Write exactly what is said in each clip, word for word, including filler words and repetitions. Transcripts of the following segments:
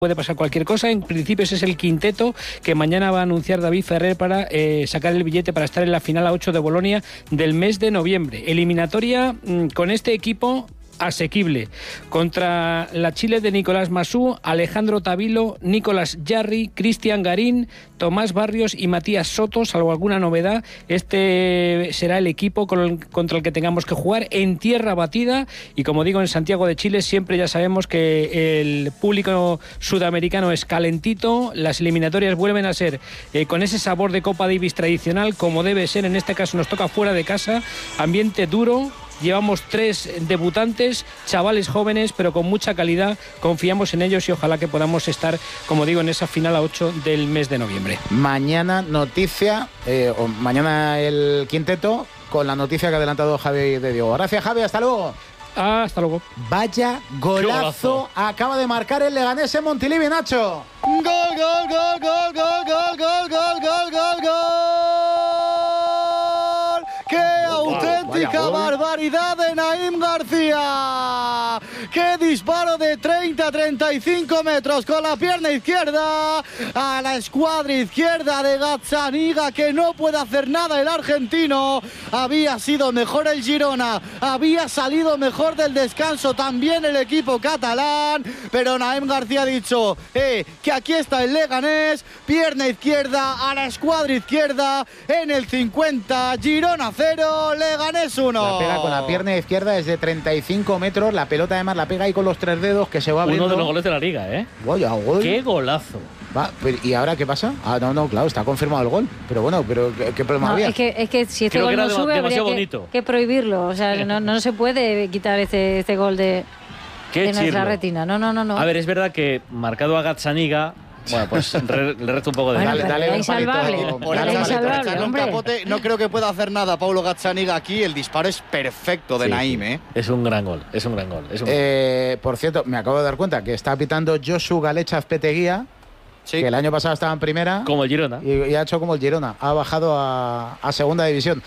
puede pasar cualquier cosa. En principio ese es el quinteto que mañana va a anunciar David Ferrer para eh, sacar el billete para estar en la final a ocho de Bolonia del mes de noviembre. Eliminatoria mmm, con este equipo asequible. Contra la Chile de Nicolás Masú, Alejandro Tavilo, Nicolás Jarry, Cristian Garín, Tomás Barrios y Matías Soto, salvo alguna novedad. Este será el equipo con el, contra el que tengamos que jugar en tierra batida, y como digo, en Santiago de Chile siempre ya sabemos que el público sudamericano es calentito. Las eliminatorias vuelven a ser eh, con ese sabor de Copa Davis tradicional, como debe ser. En este caso nos toca fuera de casa, ambiente duro. Llevamos tres debutantes, chavales jóvenes, pero con mucha calidad. Confiamos en ellos y ojalá que podamos estar, como digo, en esa final a ocho del mes de noviembre. Mañana noticia, eh, o mañana el quinteto, con la noticia que ha adelantado Javi de Diego. Gracias, Javi, hasta luego. Ah, hasta luego. Vaya golazo, golazo acaba de marcar el Leganés en Montilivi, Nacho. Gol, gol, gol, gol, gol, gol, gol, gol, gol, gol, gol. ¡Qué auténtica barbaridad de Naim García! ¡Qué disparo de treinta a treinta y cinco metros con la pierna izquierda a la escuadra izquierda de Gazzaniga, que no puede hacer nada el argentino! Había sido mejor el Girona, había salido mejor del descanso también el equipo catalán, pero Naim García ha dicho eh, que aquí está el Leganés, pierna izquierda a la escuadra izquierda en el cincuenta, Girona cero, Leganés uno. La pega con la pierna izquierda desde treinta y cinco metros, la pelota además la pega ahí con los tres dedos, que se va abriendo. Uno de los goles de la liga, ¿eh? Vaya gol. ¡Qué golazo! Va, pero, ¿y ahora qué pasa? Ah, no, no, claro, está confirmado el gol. Pero bueno, pero ¿qué, qué problema no, había? Es que, es que si este Creo gol que no era sube, habría que, que prohibirlo. O sea, no, no se puede quitar este, este gol de, de nuestra retina. No, no, no, no. A ver, es verdad que marcado a Gazzaniga, bueno, pues re, le resto un poco de... Bueno, dale, dale, es insalvable. dale, insalvable, hombre. Capote, no creo que pueda hacer nada Paulo Gazzaniga aquí. El disparo es perfecto de sí, Naim, sí. ¿eh? Es un gran gol, es un gran gol. Es un... Eh, por cierto, me acabo de dar cuenta que está pitando Josu Galecha Azpeteguía, sí, que el año pasado estaba en primera. Como el Girona. Y, y ha hecho como el Girona, ha bajado a, a segunda división.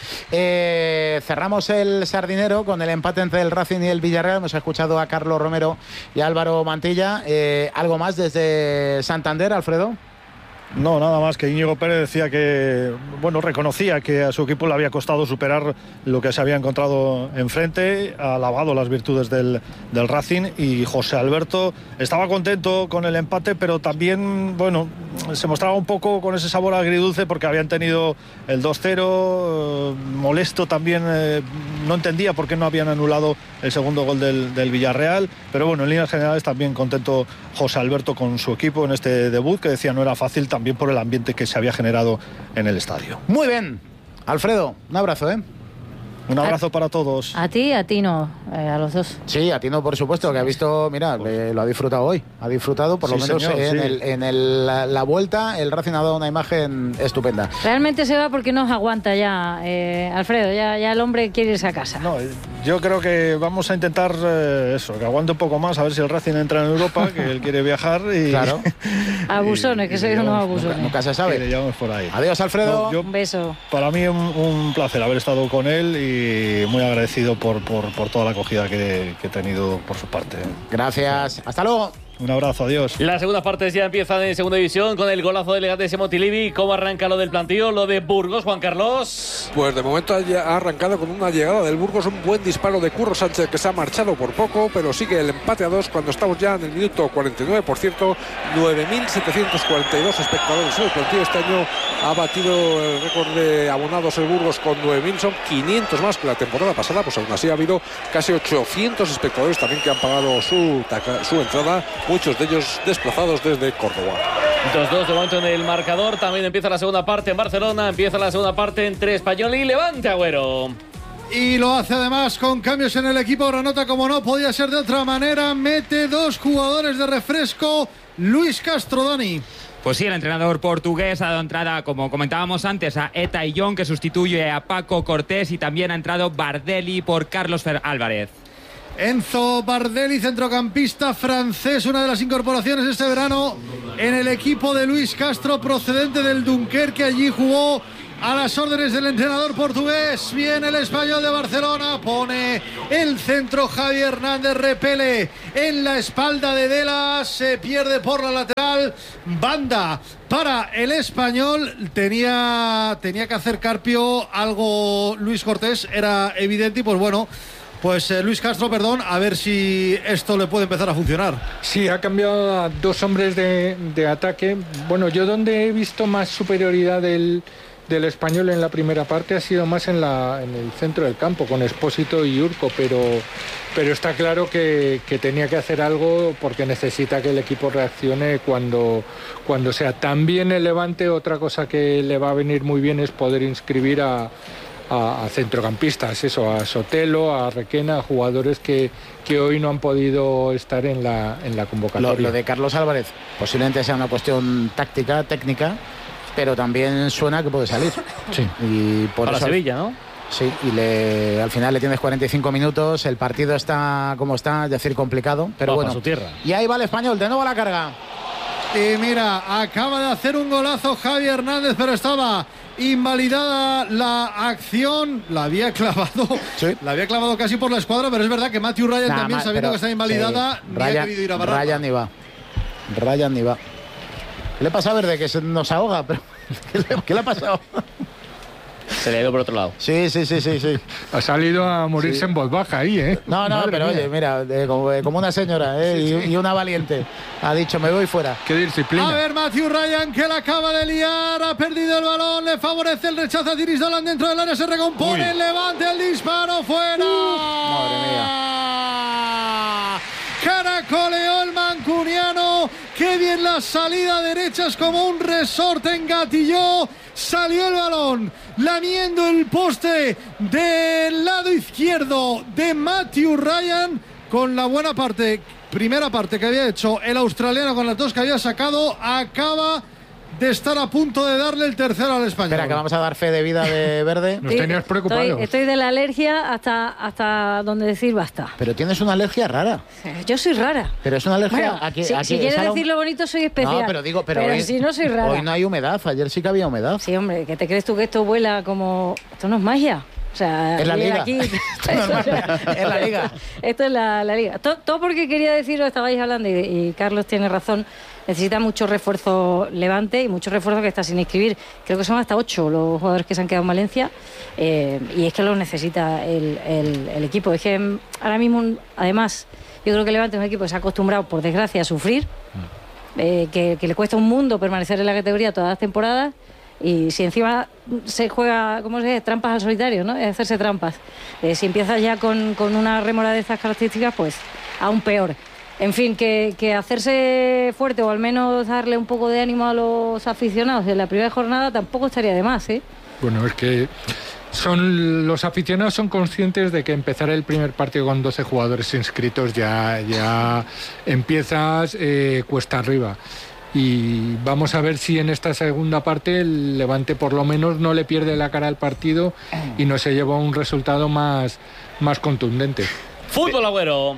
Eh, cerramos el Sardinero con el empate entre el Racing y el Villarreal. Hemos escuchado a Carlos Romero y a Álvaro Mantilla. Eh, ¿Algo más desde Santander, Alfredo? No, nada más que Íñigo Pérez decía que, bueno, reconocía que a su equipo le había costado superar lo que se había encontrado enfrente, ha alabado las virtudes del, del Racing, y José Alberto estaba contento con el empate, pero también, bueno, se mostraba un poco con ese sabor agridulce porque habían tenido el dos cero, eh, molesto también, eh, no entendía por qué no habían anulado el segundo gol del, del Villarreal, pero bueno, en líneas generales también contento José Alberto con su equipo en este debut, que decía no era fácil, también por el ambiente que se había generado en el estadio. Muy bien, Alfredo, un abrazo, ¿eh? Un abrazo a, para todos. A ti, a ti no, eh, a los dos. Sí, a ti no, por supuesto, que ha visto, mira, le, lo ha disfrutado hoy. Ha disfrutado, por lo sí, menos señor, en, sí. el, en el, la, la vuelta, el Racing ha dado una imagen estupenda. Realmente se va porque no aguanta ya, eh, Alfredo, ya, ya el hombre quiere irse a casa. No, yo creo que vamos a intentar eh, eso, que aguante un poco más, a ver si el Racing entra en Europa, que él quiere viajar y... Claro. Abusones, que soy unos abusones. Nunca, nunca se sabe. Y le llevamos por ahí. Adiós, Alfredo. No, yo, un beso. Para mí un, un placer haber estado con él y muy agradecido por, por, por toda la acogida que, que he tenido por su parte. Gracias. Hasta luego. Un abrazo, adiós. Las segundas partes ya empiezan en segunda división con el golazo del Leganés de Montilivi. ¿Cómo arranca lo del plantío? Lo de Burgos, Juan Carlos. Pues de momento ha arrancado con una llegada del Burgos, un buen disparo de Curro Sánchez, que se ha marchado por poco, pero sigue el empate a dos cuando estamos ya en el minuto cuarenta y nueve. Por cierto, nueve mil setecientos cuarenta y dos espectadores en el plantío. Este año ha batido el récord de abonados el Burgos con nueve mil, son quinientos más que la temporada pasada. Pues aún así ha habido casi ochocientos espectadores también que han pagado su, su entrada, muchos de ellos desplazados desde Córdoba. dos dos de momento en el marcador. También empieza la segunda parte en Barcelona, empieza la segunda parte entre Español y Levante, Agüero. Y lo hace además con cambios en el equipo. Granota, como no podía ser de otra manera, mete dos jugadores de refresco. Luis Castro, Dani. Pues sí, el entrenador portugués ha dado entrada, como comentábamos antes, a Eta Illón, que sustituye a Paco Cortés, y también ha entrado Bardelli por Carlos Fer Álvarez. Enzo Bardelli, centrocampista francés, una de las incorporaciones este verano en el equipo de Luis Castro, procedente del Dunkerque. Allí jugó a las órdenes del entrenador portugués. Viene el Español de Barcelona, pone el centro Javier Hernández, repele en la espalda de Delas, se pierde por la lateral, banda para el Español. Tenía, tenía que hacer Carpio algo Luis Cortés, era evidente, y pues bueno, pues eh, Luis Castro, perdón, a ver si esto le puede empezar a funcionar. Sí, ha cambiado a dos hombres de, de ataque. Bueno, yo donde he visto más superioridad del, del Español en la primera parte ha sido más en, la, en el centro del campo, con Expósito y Urco, pero, pero está claro que, que tenía que hacer algo porque necesita que el equipo reaccione cuando, cuando sea. También el Levante, otra cosa que le va a venir muy bien es poder inscribir a... A, a centrocampistas, eso, a Sotelo, a Requena, a jugadores que, que hoy no han podido estar en la, en la convocatoria. Lo, lo de Carlos Álvarez posiblemente sea una cuestión táctica, técnica, pero también suena que puede salir. Sí. Y por Para eso, Sevilla, ¿no? Sí, y le, al final le tienes cuarenta y cinco minutos, el partido está como está, es decir, complicado, pero Va bueno. para su tierra. Y ahí va el Español, de nuevo a la carga. Y mira, acaba de hacer un golazo Javi Hernández, pero estaba invalidada la acción. La había clavado, sí. la había clavado casi por la escuadra, pero es verdad que Matthew Ryan nah, también, sabiendo que está invalidada, sí. ni Ryan, ha querido ir a parar. Ryan ni va. Ryan ni va. ¿Qué le pasa a Verde? Que se nos ahoga, pero ¿qué le, qué le ha pasado? Se le ha ido por otro lado. Sí, sí, sí, sí, sí. Ha salido a morirse sí. en voz baja ahí, ¿eh? No, no, Madre pero mía. Oye, mira, eh, como, eh, como una señora, ¿eh? Sí, sí. Y, y una valiente. Ha dicho, me voy fuera. Qué disciplina. A ver, Matthew Ryan, que la acaba de liar, ha perdido el balón, le favorece el rechazo a Tiris Dolan dentro del área, se recompone, el levante, el disparo, fuera. Uh, madre mía. Caracoleó el mancuniano, qué bien la salida derecha, es como un resorte, engatilló, salió el balón, lamiendo el poste del lado izquierdo de Matthew Ryan, con la buena parte, primera parte que había hecho el australiano con las dos que había sacado, acaba de estar a punto de darle el tercero al Español. Espera, que vamos a dar fe de vida de Verde. Nos tenías preocupados. Estoy, estoy de la alergia hasta, hasta donde decir basta. Pero tienes una alergia rara. Yo soy rara. Pero es una alergia... Bueno, aquí, si, aquí, si quieres decir un... lo bonito, soy especial. No, pero digo... Pero, pero hoy, si no soy rara. Hoy no hay humedad. Ayer sí que había humedad. Sí, hombre, ¿qué te crees tú que esto vuela como...? Esto no es magia. O sea, es la liga. Aquí, es la liga. Esto es la, la liga. Todo, todo porque quería deciros, estabais hablando, y, y Carlos tiene razón, necesita mucho refuerzo Levante y mucho refuerzo que está sin inscribir. Creo que son hasta ocho los jugadores que se han quedado en Valencia, eh, y es que los necesita el, el, el equipo. Es que ahora mismo, además, yo creo que Levante es un equipo que se ha acostumbrado, por desgracia, a sufrir, eh, que, que le cuesta un mundo permanecer en la categoría todas las temporadas. Y si encima se juega, ¿cómo se dice? Trampas al solitario, ¿no? Es hacerse trampas. Eh, si empiezas ya con, con una rémora de estas características, pues aún peor. En fin, que, que hacerse fuerte o al menos darle un poco de ánimo a los aficionados en la primera jornada tampoco estaría de más, ¿eh? Bueno, es que son los aficionados son conscientes de que empezar el primer partido con doce jugadores inscritos ya, ya empiezas eh, cuesta arriba. Y vamos a ver si en esta segunda parte el Levante por lo menos no le pierde la cara al partido y no se lleva un resultado más, más contundente. Fútbol, Agüero.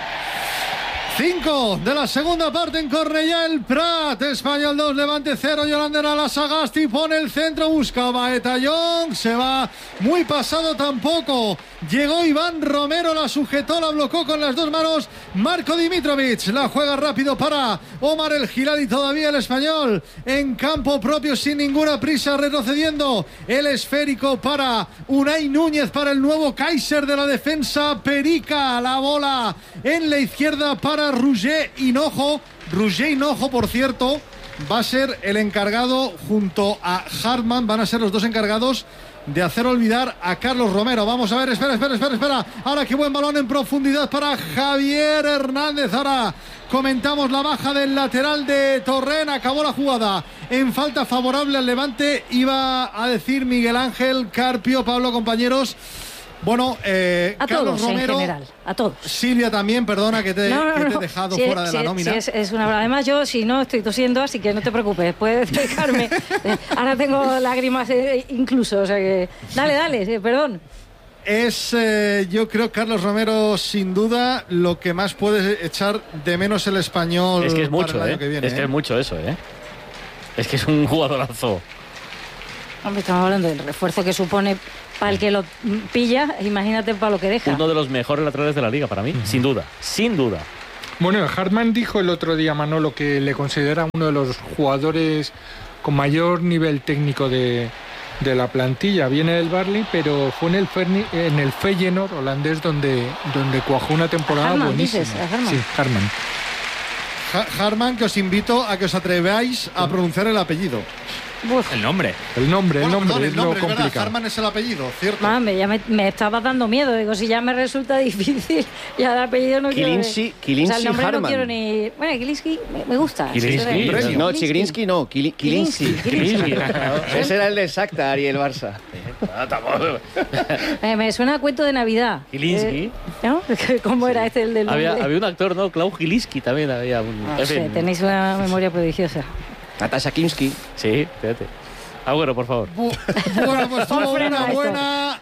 cinco de la segunda parte en Cornellà el Prat. Español dos, Levante cero. Yolander a la Sagasti, pone el centro, busca Baeta Young, se va muy pasado tampoco. Llegó Iván Romero, la sujetó, la blocó con las dos manos Marco Dimitrovic. La juega rápido para Omar El Hilali, todavía el Español en campo propio sin ninguna prisa, retrocediendo. El esférico para Unai Núñez, para el nuevo Kaiser de la defensa, Perica. La bola en la izquierda para Roger Hinojo. Roger Hinojo, por cierto, va a ser el encargado junto a Hartmann, van a ser los dos encargados de hacer olvidar a Carlos Romero. Vamos a ver, espera, espera, espera, espera. Ahora qué buen balón en profundidad para Javier Hernández. Ahora comentamos la baja del lateral de Torrent. Acabó la jugada en falta favorable al Levante. Iba a decir Miguel Ángel Carpio, Pablo, compañeros. Bueno, eh, a Carlos todos, Romero, en general, a todos. Silvia también, perdona que te, no, no, que te no. he dejado sí, fuera de sí, la nómina. Sí, es, es una... Además, yo si no estoy tosiendo, así que no te preocupes, puedes dejarme. Ahora tengo lágrimas eh, incluso, o sea que... Dale, dale, sí, perdón. Es, eh, yo creo, Carlos Romero, sin duda, lo que más puede echar de menos el Español. Es que es mucho, para el año ¿eh? que viene, es que ¿eh? es mucho eso, ¿eh? Es que es un jugadorazo. Hombre, estamos hablando del refuerzo que supone para el que lo pilla, imagínate para lo que deja. Uno de los mejores laterales de la liga para mí, uh-huh. sin duda, sin duda. Bueno, Hartmann dijo el otro día, Manolo, que le considera uno de los jugadores con mayor nivel técnico de, de la plantilla. Viene del Barley, pero fue en el, Ferni, en el Feyenoord holandés donde, donde cuajó una temporada Hartmann, buenísima. Dices, Hartmann. Sí, Hartmann. Hartmann, que os invito a que os atreváis a pronunciar el apellido. Uf. El nombre. El nombre, bueno, el nombre, perdón, es el nombre lo es complicado. Hartmann es el apellido, ¿cierto? Mame, ya me, me estaba dando miedo. Digo, si ya me resulta difícil, ya el apellido no Kilinski, quiero... Kilinski, o sea, el nombre Hartmann. no quiero ni... Bueno, Kilinski me, me gusta. Kilinski. No, Chigrinsky no, Kili, Kilinski. Kilinski. Ese era el de Shakhtar y el Barça. eh, me suena a cuento de Navidad. Kilinski. Eh, ¿No? ¿Cómo era este el del nombre? Había, había un actor, ¿no? Klaus Kilinski también había. Un... No sé, tenéis una memoria prodigiosa. Natasha Kinski. Sí, fíjate. Ah, bueno, por favor. Bu bueno, pues tuvo una buena...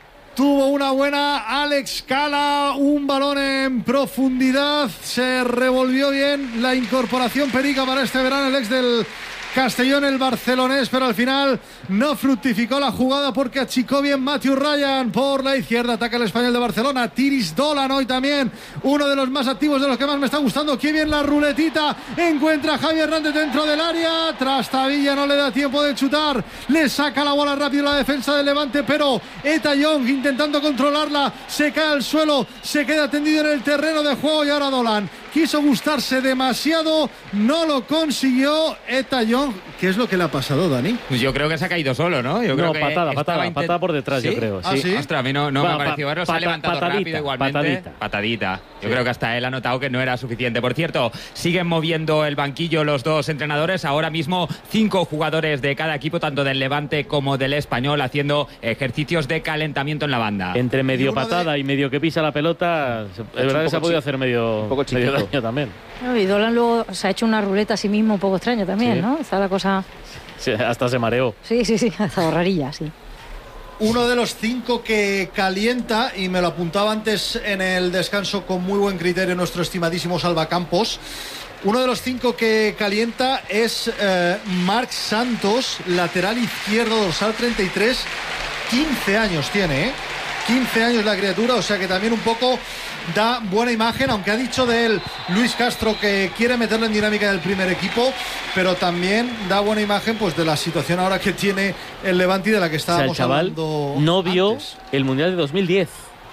Tuvo una buena Alex Cala, un balón en profundidad, se revolvió bien la incorporación Perica para este verano, el ex del Castellón, el barcelonés, pero al final no fructificó la jugada porque achicó bien Matthew Ryan por la izquierda, ataca el español de Barcelona, Tiris Dolan hoy también, uno de los más activos, de los que más me está gustando, qué bien la ruletita, encuentra a Javi Hernández dentro del área, Trastavilla no le da tiempo de chutar, le saca la bola rápido la defensa del Levante, pero Eta Young intentando controlarla, se cae al suelo, se queda tendido en el terreno de juego y ahora Dolan quiso gustarse demasiado, no lo consiguió Eta Young. ¿Qué es lo que le ha pasado, Dani? Yo creo que se ha caído solo, ¿no? Yo no, creo que patada, patada, intent... patada por detrás, ¿Sí? yo creo. ¿Ah, sí. sí? Ostras, a mí no, no Va, me ha parecido verlo, se ha levantado patadita, rápido igualmente. Patadita. Patadita. Yo sí. creo que hasta él ha notado que no era suficiente. Por cierto, siguen moviendo el banquillo los dos entrenadores. Ahora mismo cinco jugadores de cada equipo, tanto del Levante como del Español, haciendo ejercicios de calentamiento en la banda. Entre medio patada de... y medio que pisa la pelota, es verdad que se ha podido hacer medio, un poco medio daño también. Y Dolan luego se ha hecho una ruleta a sí mismo un poco extraña también, sí. ¿no? Está la cosa... Sí, hasta se mareó. Sí, sí, sí, hasta rarilla, sí. Uno de los cinco que calienta, y me lo apuntaba antes en el descanso con muy buen criterio nuestro estimadísimo Salvacampos, uno de los cinco que calienta es eh, Marc Santos, lateral izquierdo, dorsal treinta y tres, quince años tiene, ¿eh? quince años la criatura, o sea que también un poco da buena imagen, aunque ha dicho de él Luis Castro que quiere meterlo en dinámica del primer equipo, pero también da buena imagen pues de la situación ahora que tiene el Levante y de la que estábamos o sea, el chaval hablando no vio antes. El Mundial de dos mil diez.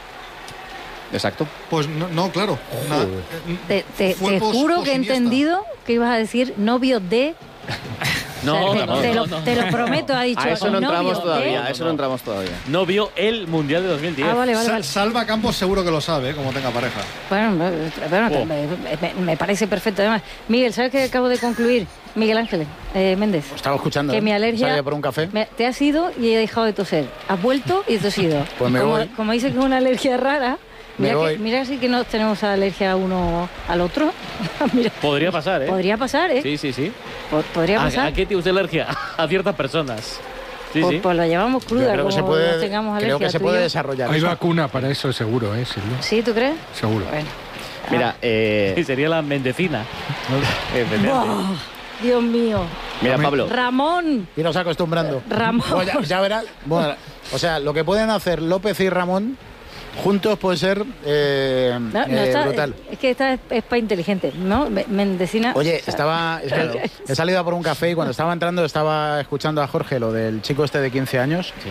Exacto. Pues no, no claro. Nada, te te, te juro que he entendido que ibas a decir novio de... No, o sea, te, no, te, no, lo, no. te lo prometo, ha dicho. A eso no entramos todavía, de... a eso no entramos todavía. No vio el Mundial de dos mil diez. Ah, vale, vale, Sa vale. Salva Campos seguro que lo sabe, ¿eh? Como tenga pareja. Bueno, bueno Oh. me, me, me parece perfecto. Además, Miguel, ¿sabes qué acabo de concluir? Miguel Ángel eh, Méndez. Estaba escuchando. Que ¿eh? mi alergia... Salía por un café. Me, te has ido y he dejado de toser. Has vuelto y he tosido. Pues me como, voy. como dice que es una alergia rara... Me Mira, voy. que, mira si que no tenemos alergia uno al otro. Mira, Podría pasar, ¿eh? podría pasar, ¿eh? Sí, sí, sí. Po- Podría ¿A, pasar. ¿A qué tiene usted alergia? A ciertas personas. Sí, pues, sí. pues lo llevamos Yo cruda, creo que como se nos puede, tengamos creo alergia. que se tú y puede yo. desarrollar. Hay eso. vacuna para eso, seguro, ¿eh, Silvia? ¿Sí, tú crees? Seguro. Bueno. Mira, eh, Sí, sería la mendecina. Efectivamente. ¡Buah! Dios mío. mira, Pablo. Ramón. Y nos acostumbrando. Ramón. Pues ya, ya verás. Bueno, o sea, lo que pueden hacer López y Ramón juntos puede ser eh, No, no eh, está, brutal. es que esta es, es para inteligente, ¿no? Me- Mendecina. Oye, o sea, estaba. Es que he salido a por un café y cuando estaba entrando estaba escuchando a Jorge lo del chico este de quince años. Sí.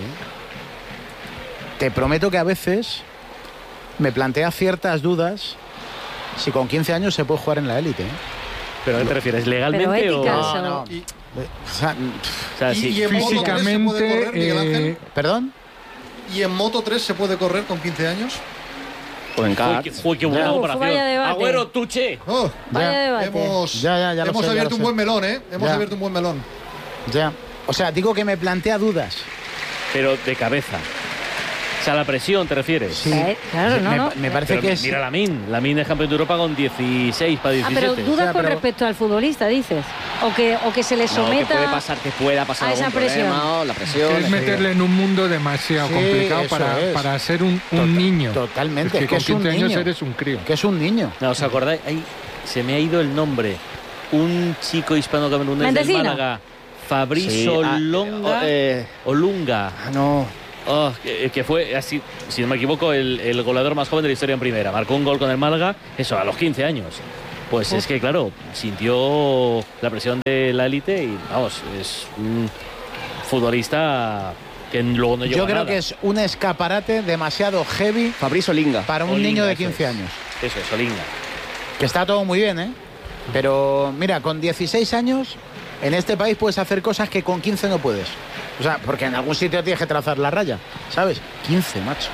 Te prometo que a veces me plantea ciertas dudas si con quince años se puede jugar en la élite. ¿eh? ¿Pero a qué te refieres? ¿Legalmente Pero o...? éticas, No, o- no. Y, O sea, O sea, y- sí. y en Moto tres se puede Físicamente, correr, Miguel Ángel. eh, ¿Perdón? ¿Y en Moto tres se puede correr con quince años? O en Uy, K. qué, uy, qué buena Uf, comparación. vaya debate. Agüero, tuche. Oh, Vaya Ya, debate. hemos Ya, ya, ya lo hemos sé, ya abierto lo un sé. buen melón, ¿eh? Hemos Ya. abierto un buen melón. Ya. O sea, digo que me plantea dudas. Pero de cabeza. O sea, la presión, ¿te refieres? Sí. Eh, claro, no, me, no. me parece Pero que es. mira Lamin. Lamin es campeón de Europa con dieciséis para Ah, diecisiete. pero dudas O sea, con pero- respecto al futbolista, dices. O que, o que se le No, que someta. puede pasar, que pueda pasar a algún esa presión. problema, o la presión. que es meterle en un mundo demasiado Sí, complicado eso para, es. para ser un, un Total- niño. totalmente, Es que es que con es un quince años niño. eres un crío. Que es un niño. No, ¿os acordáis? Ahí se me ha ido el nombre. Un chico hispano-camerunés del Mendecina. Málaga. Fabrice Sí, ah, Olonga. eh, Olunga. No. Oh, que, que fue, así, si no me equivoco, el, el goleador más joven de la historia en primera. Marcó un gol con el Málaga, eso, a los quince años. Pues es que, claro, sintió la presión de la élite y, vamos, es un futbolista que luego no lleva Yo creo nada. que es un escaparate demasiado heavy Fabrice Olinga. para un Olinga, niño de eso quince es. años. Eso es, Olinga. Que está todo muy bien, ¿eh? Pero mira, con dieciséis años en este país puedes hacer cosas que con quince no puedes. O sea, porque en algún sitio tienes que trazar la raya, ¿sabes? quince, macho.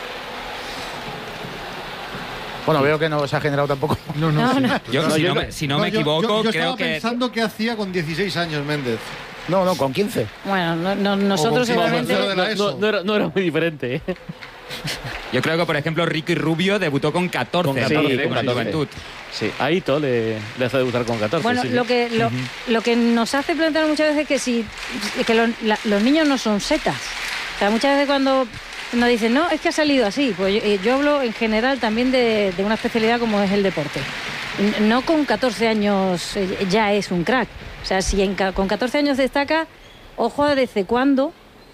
Bueno, veo que no se ha generado tampoco. No, no, No, sí. no. Yo, No, si yo no, no- me, si no No, me yo- equivoco, yo, yo creo estaba que... pensando qué hacía con dieciséis años Méndez. No, no, con quince. Bueno, no, no, nosotros O con seguramente... tercero de la No, ESO. no, no era, no era muy diferente, ¿eh? Yo creo que, por ejemplo, Ricky Rubio debutó con catorce, Con me catorce, parece, con con la catorce. Juventud. Sí. A Ito le, le hace debutar con catorce. Bueno, sí, lo sí. que lo, lo que nos hace plantear muchas veces que si que lo- la- los niños no son setas. O sea, muchas veces cuando nos dicen, no, es que ha salido así. Pues yo, eh, yo hablo en general también de, de una especialidad como es el deporte. N- No con catorce años eh, ya es un crack. O sea, si en ca- con catorce años destaca, ojo a desde cuándo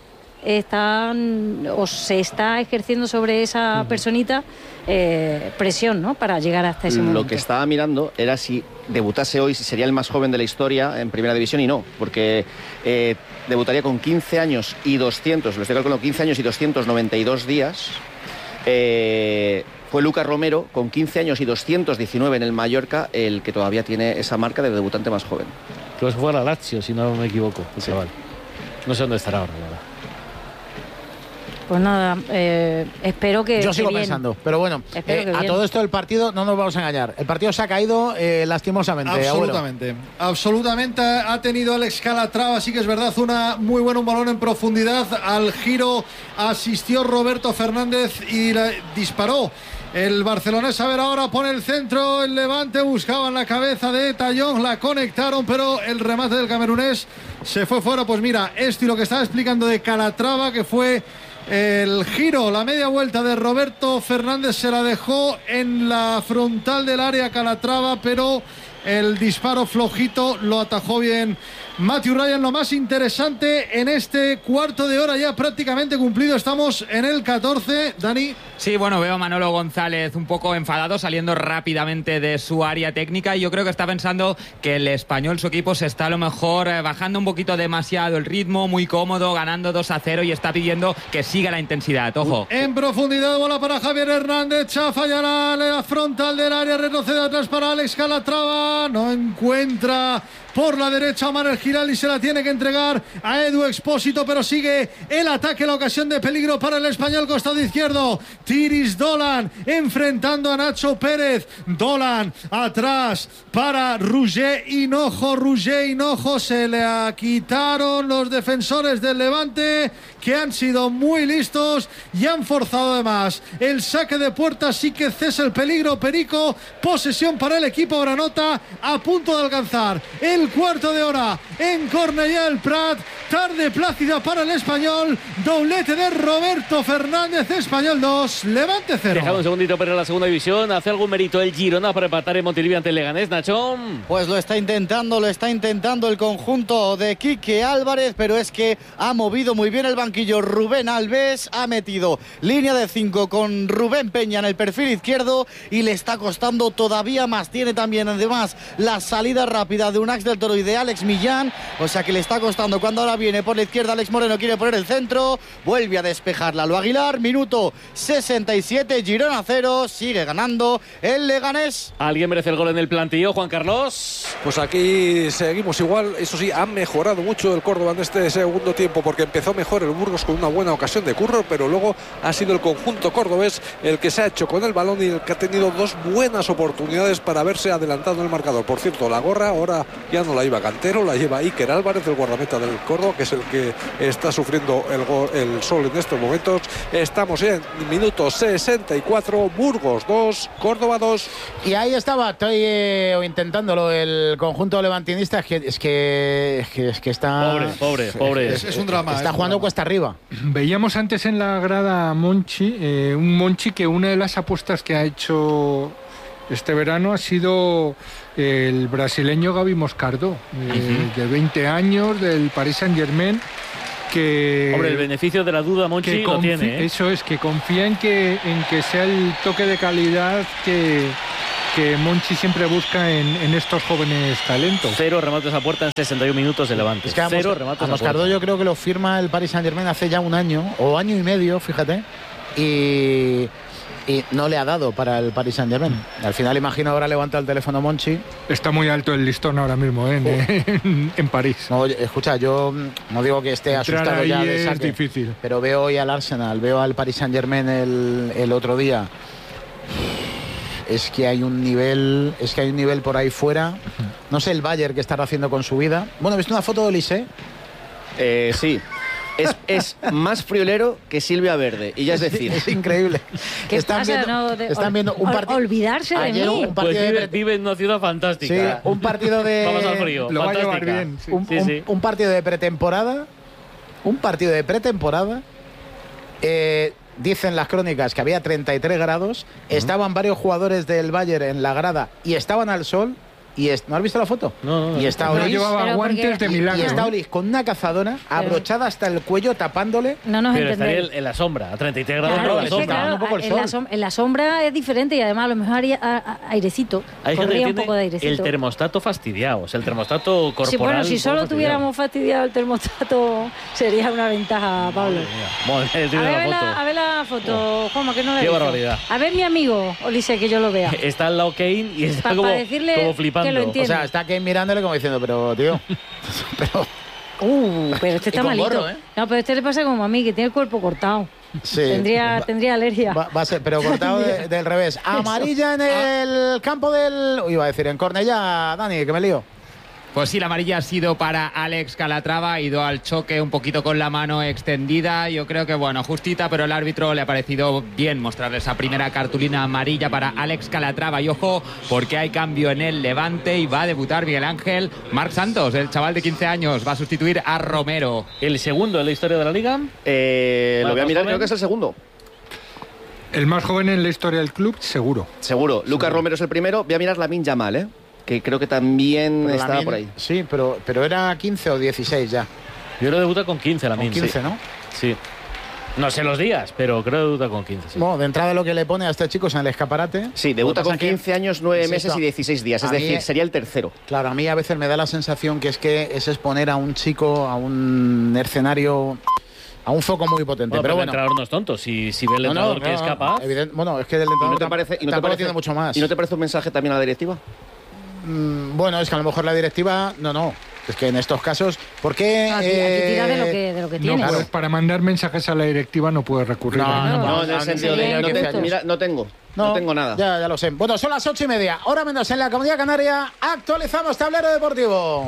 están o se está ejerciendo sobre esa personita eh, presión, ¿no? Para llegar hasta ese momento. Lo que estaba mirando era si debutase hoy, si sería el más joven de la historia en Primera División, y no, porque eh, debutaría con quince años y doscientos, lo estoy calculando, quince años y doscientos noventa y dos días. Eh, fue Lucas Romero, con quince años y doscientos diecinueve en el Mallorca, el que todavía tiene esa marca de debutante más joven. Creo que fue a la Lazio, si no me equivoco, el chaval. No sé dónde estará ahora, la verdad. Pues nada, eh, espero que. Yo que sigo bien. pensando. Pero bueno, Espero eh, que a bien. todo esto el partido no nos vamos a engañar. El partido se ha caído eh, lastimosamente. Agüero. Absolutamente, absolutamente ha tenido Alex Calatrava, sí que es verdad, una muy buena, un balón en profundidad, al giro asistió Roberto Fernández y la, disparó. El barcelonés, a ver ahora, pone el centro, el Levante buscaban la cabeza de Tallón, la conectaron, pero el remate del camerunés se fue fuera. Pues mira, esto y lo que estaba explicando de Calatrava, que fue el giro, la media vuelta de Roberto Fernández, se la dejó en la frontal del área Calatrava, pero el disparo flojito lo atajó bien Matthew Ryan. Lo más interesante en este cuarto de hora ya prácticamente cumplido, estamos en el catorce, Dani. Sí, bueno, veo a Manolo González un poco enfadado, saliendo rápidamente de su área técnica, y yo creo que está pensando que el Español, su equipo, se está a lo mejor eh, bajando un poquito demasiado el ritmo, muy cómodo, ganando dos a cero, y está pidiendo que siga la intensidad. Ojo. En profundidad, bola para Javier Hernández, chafa ya la, la frontal del área, retrocede atrás para Alex Calatrava, no encuentra por la derecha Omar El Girali, se la tiene que entregar a Edu Expósito, pero sigue el ataque, la ocasión de peligro para el Español, costado izquierdo, Tiris Dolan enfrentando a Nacho Pérez, Dolan atrás para Roger Hinojo, Roger Hinojo, se le quitaron los defensores del Levante, que han sido muy listos y han forzado además el saque de puerta, sí que cesa el peligro. Perico, posesión para el equipo granota, a punto de alcanzar el cuarto de hora en Cornellà el Prat, tarde plácida para el Español, doblete de Roberto Fernández, Español dos, Levante cero. Dejamos un segundito para la segunda división. ¿Hace algún mérito el Girona para empatar en Montilivi ante el Leganés, Nachón? Pues lo está intentando, lo está intentando el conjunto de Quique Álvarez, pero es que ha movido muy bien el banquillo Rubén Alves, ha metido línea de cinco con Rubén Peña en el perfil izquierdo y le está costando todavía más. Tiene también además la salida rápida de Unax del Toro y de Alex Millán, o sea que le está costando. Cuando ahora viene por la izquierda Alex Moreno, quiere poner el centro, vuelve a despejarla Lalo Aguilar, minuto sesenta y siete, Girona cero, sigue ganando el Leganés. ¿Alguien merece el gol en el plantillo, Juan Carlos? Pues aquí seguimos igual, eso sí, ha mejorado mucho el Córdoba en este segundo tiempo, porque empezó mejor el Burgos con una buena ocasión de Curro, pero luego ha sido el conjunto cordobés el que se ha hecho con el balón y el que ha tenido dos buenas oportunidades para haberse adelantado en el marcador. Por cierto, la gorra ahora ya no la lleva Cantero, la lleva Iker Álvarez, el guardameta del Córdoba, que es el que está sufriendo el, gol, el sol en estos momentos. Estamos en minuto sesenta y cuatro, Burgos dos, Córdoba dos. Y ahí estaba, estoy eh, intentándolo, el conjunto levantinista, es que, es que, es que, es que está... Pobre, pobre, pobre. Es, es un drama. Está es un jugando drama. cuesta arriba. Veíamos antes en la grada a Monchi, eh, un Monchi que una de las apuestas que ha hecho este verano ha sido el brasileño Gabi Moscardo, eh, uh-huh. de veinte años, del Paris Saint-Germain. Que, Hombre, el beneficio de la duda, Monchi, lo tiene, ¿eh? Eso es, que confía en que, en que sea el toque de calidad que, que Monchi siempre busca en, en estos jóvenes talentos. Cero remates a puerta en sesenta y un minutos de Levante. Es que a Cero Mos- remates a a Moscardo puerta. yo creo que lo firma el Paris Saint-Germain hace ya un año, o año y medio, fíjate, y... y no le ha dado para el Paris Saint-Germain. Al final, imagino, ahora levanta el teléfono Monchi. Está muy alto el listón ahora mismo, ¿eh? en, en, en París. No, escucha, yo no digo que esté Entrar asustado ya de es saque, difícil. pero veo hoy al Arsenal, veo al Paris Saint-Germain el, el otro día. Es que hay un nivel, es que hay un nivel por ahí fuera. No sé el Bayern que estará haciendo con su vida. Bueno, ¿viste una foto de Olise? Eh, sí. Es, es más friolero que Silvia Verde, y ya es decir. Es increíble. ¿Qué están pasa? viendo, No, de- están viendo un ol- partido. olvidarse de Ayer mí. un Pues partido vive, de vive en una ciudad fantástica. Sí, un partido de. Vamos al frío. Lo va a fantástica. llevar bien. Sí. Un, Sí, un- sí. un partido de pretemporada. Un partido de pretemporada. Eh, dicen las crónicas que había treinta y tres grados. Estaban varios jugadores del Bayern en la grada y estaban al sol. Y es, ¿no has visto la foto? No, no, no. Y está No Olis. llevaba Pero guantes porque- de Y, y milagro. está ¿eh? Olis con una cazadora abrochada hasta el cuello tapándole. No nos Pero estaría entendéis. en, en la sombra, a treinta y tres grados. Claro, no, a la es que, sombra. claro, un poco el en, sol. la som- en la sombra es diferente y además a lo mejor haría a- a- airecito. Hay gente Corría que un poco de tiene el airecito. termostato fastidiado, o sea, el termostato corporal. Sí, bueno, si un poco solo fastidiado. tuviéramos fastidiado el termostato sería una ventaja, Pablo. Bueno, A tiene ver, la la, foto. a ver la foto, Juanma, que no la he Qué visto. barbaridad. A ver mi amigo, Olise, que yo lo vea. Está al lado Kane y está Pa- como, pa decirle como que flipando. lo O entiende. sea, está Kane mirándole como diciendo, pero tío. pero. Uh, pero este Y está con malito. gorro, ¿eh? No, pero este le pasa como a mí, que tiene el cuerpo cortado. Sí. Tendría, Va- tendría alergia. Va, va a ser, pero cortado de- del revés. Amarilla en el campo del. Uy, iba a decir, en Cornellá, Dani, que me lío. Pues sí, la amarilla ha sido para Alex Calatrava, ha ido al choque un poquito con la mano extendida. Yo creo que, bueno, justita, pero el árbitro le ha parecido bien mostrarle esa primera cartulina amarilla para Alex Calatrava. Y ojo, porque hay cambio en el Levante y va a debutar Miguel Ángel Marc Santos, el chaval de quince años, va a sustituir a Romero. ¿El segundo en la historia de la Liga? Eh, lo voy a ¿Más mirar, joven? creo que es el segundo. El más joven en la historia del club, seguro. Seguro. Lucas Romero es el primero. Voy a mirar Lamine Yamal, ¿eh? Que creo que también Pero estaba Lamine- por ahí. Sí, pero, pero era quince o dieciséis ya. Yo creo que debuta con quince la Con misma. quince, ¿no? Sí. No sé los días, pero creo que debuta con quince. Sí. Bueno, de entrada lo que le pone a este chico es en el escaparate. Sí, debuta Lo que con pasa que- quince años, nueve Insisto, meses y dieciséis días. Es a mí- decir, sería el tercero. Claro, a mí a veces me da la sensación que es que es exponer a un chico a un escenario, a un foco muy potente. Bueno, pero pero el bueno, entrenador no es tonto. Si, si ve el No, no, entrenador que no, es capaz. evidente- bueno, es que el ¿Y entrenador no te tam- parece, y no te tampoco parece, tiene mucho más. ¿Y no te parece un mensaje también a la directiva? Mm, bueno, es que a lo mejor la directiva, no, no. Es que en estos casos, ¿por qué? No, aquí, aquí tira de lo que, de lo que No tienes. puedes- para mandar mensajes a la directiva no puedes recurrir No, a no, nada. No, en el no, sentido sería de no, te- injusto. mira, no tengo. No, tengo nada. Ya, ya lo sé. Bueno, son las ocho y media. Hora menos en la Comunidad Canaria. Actualizamos tablero deportivo.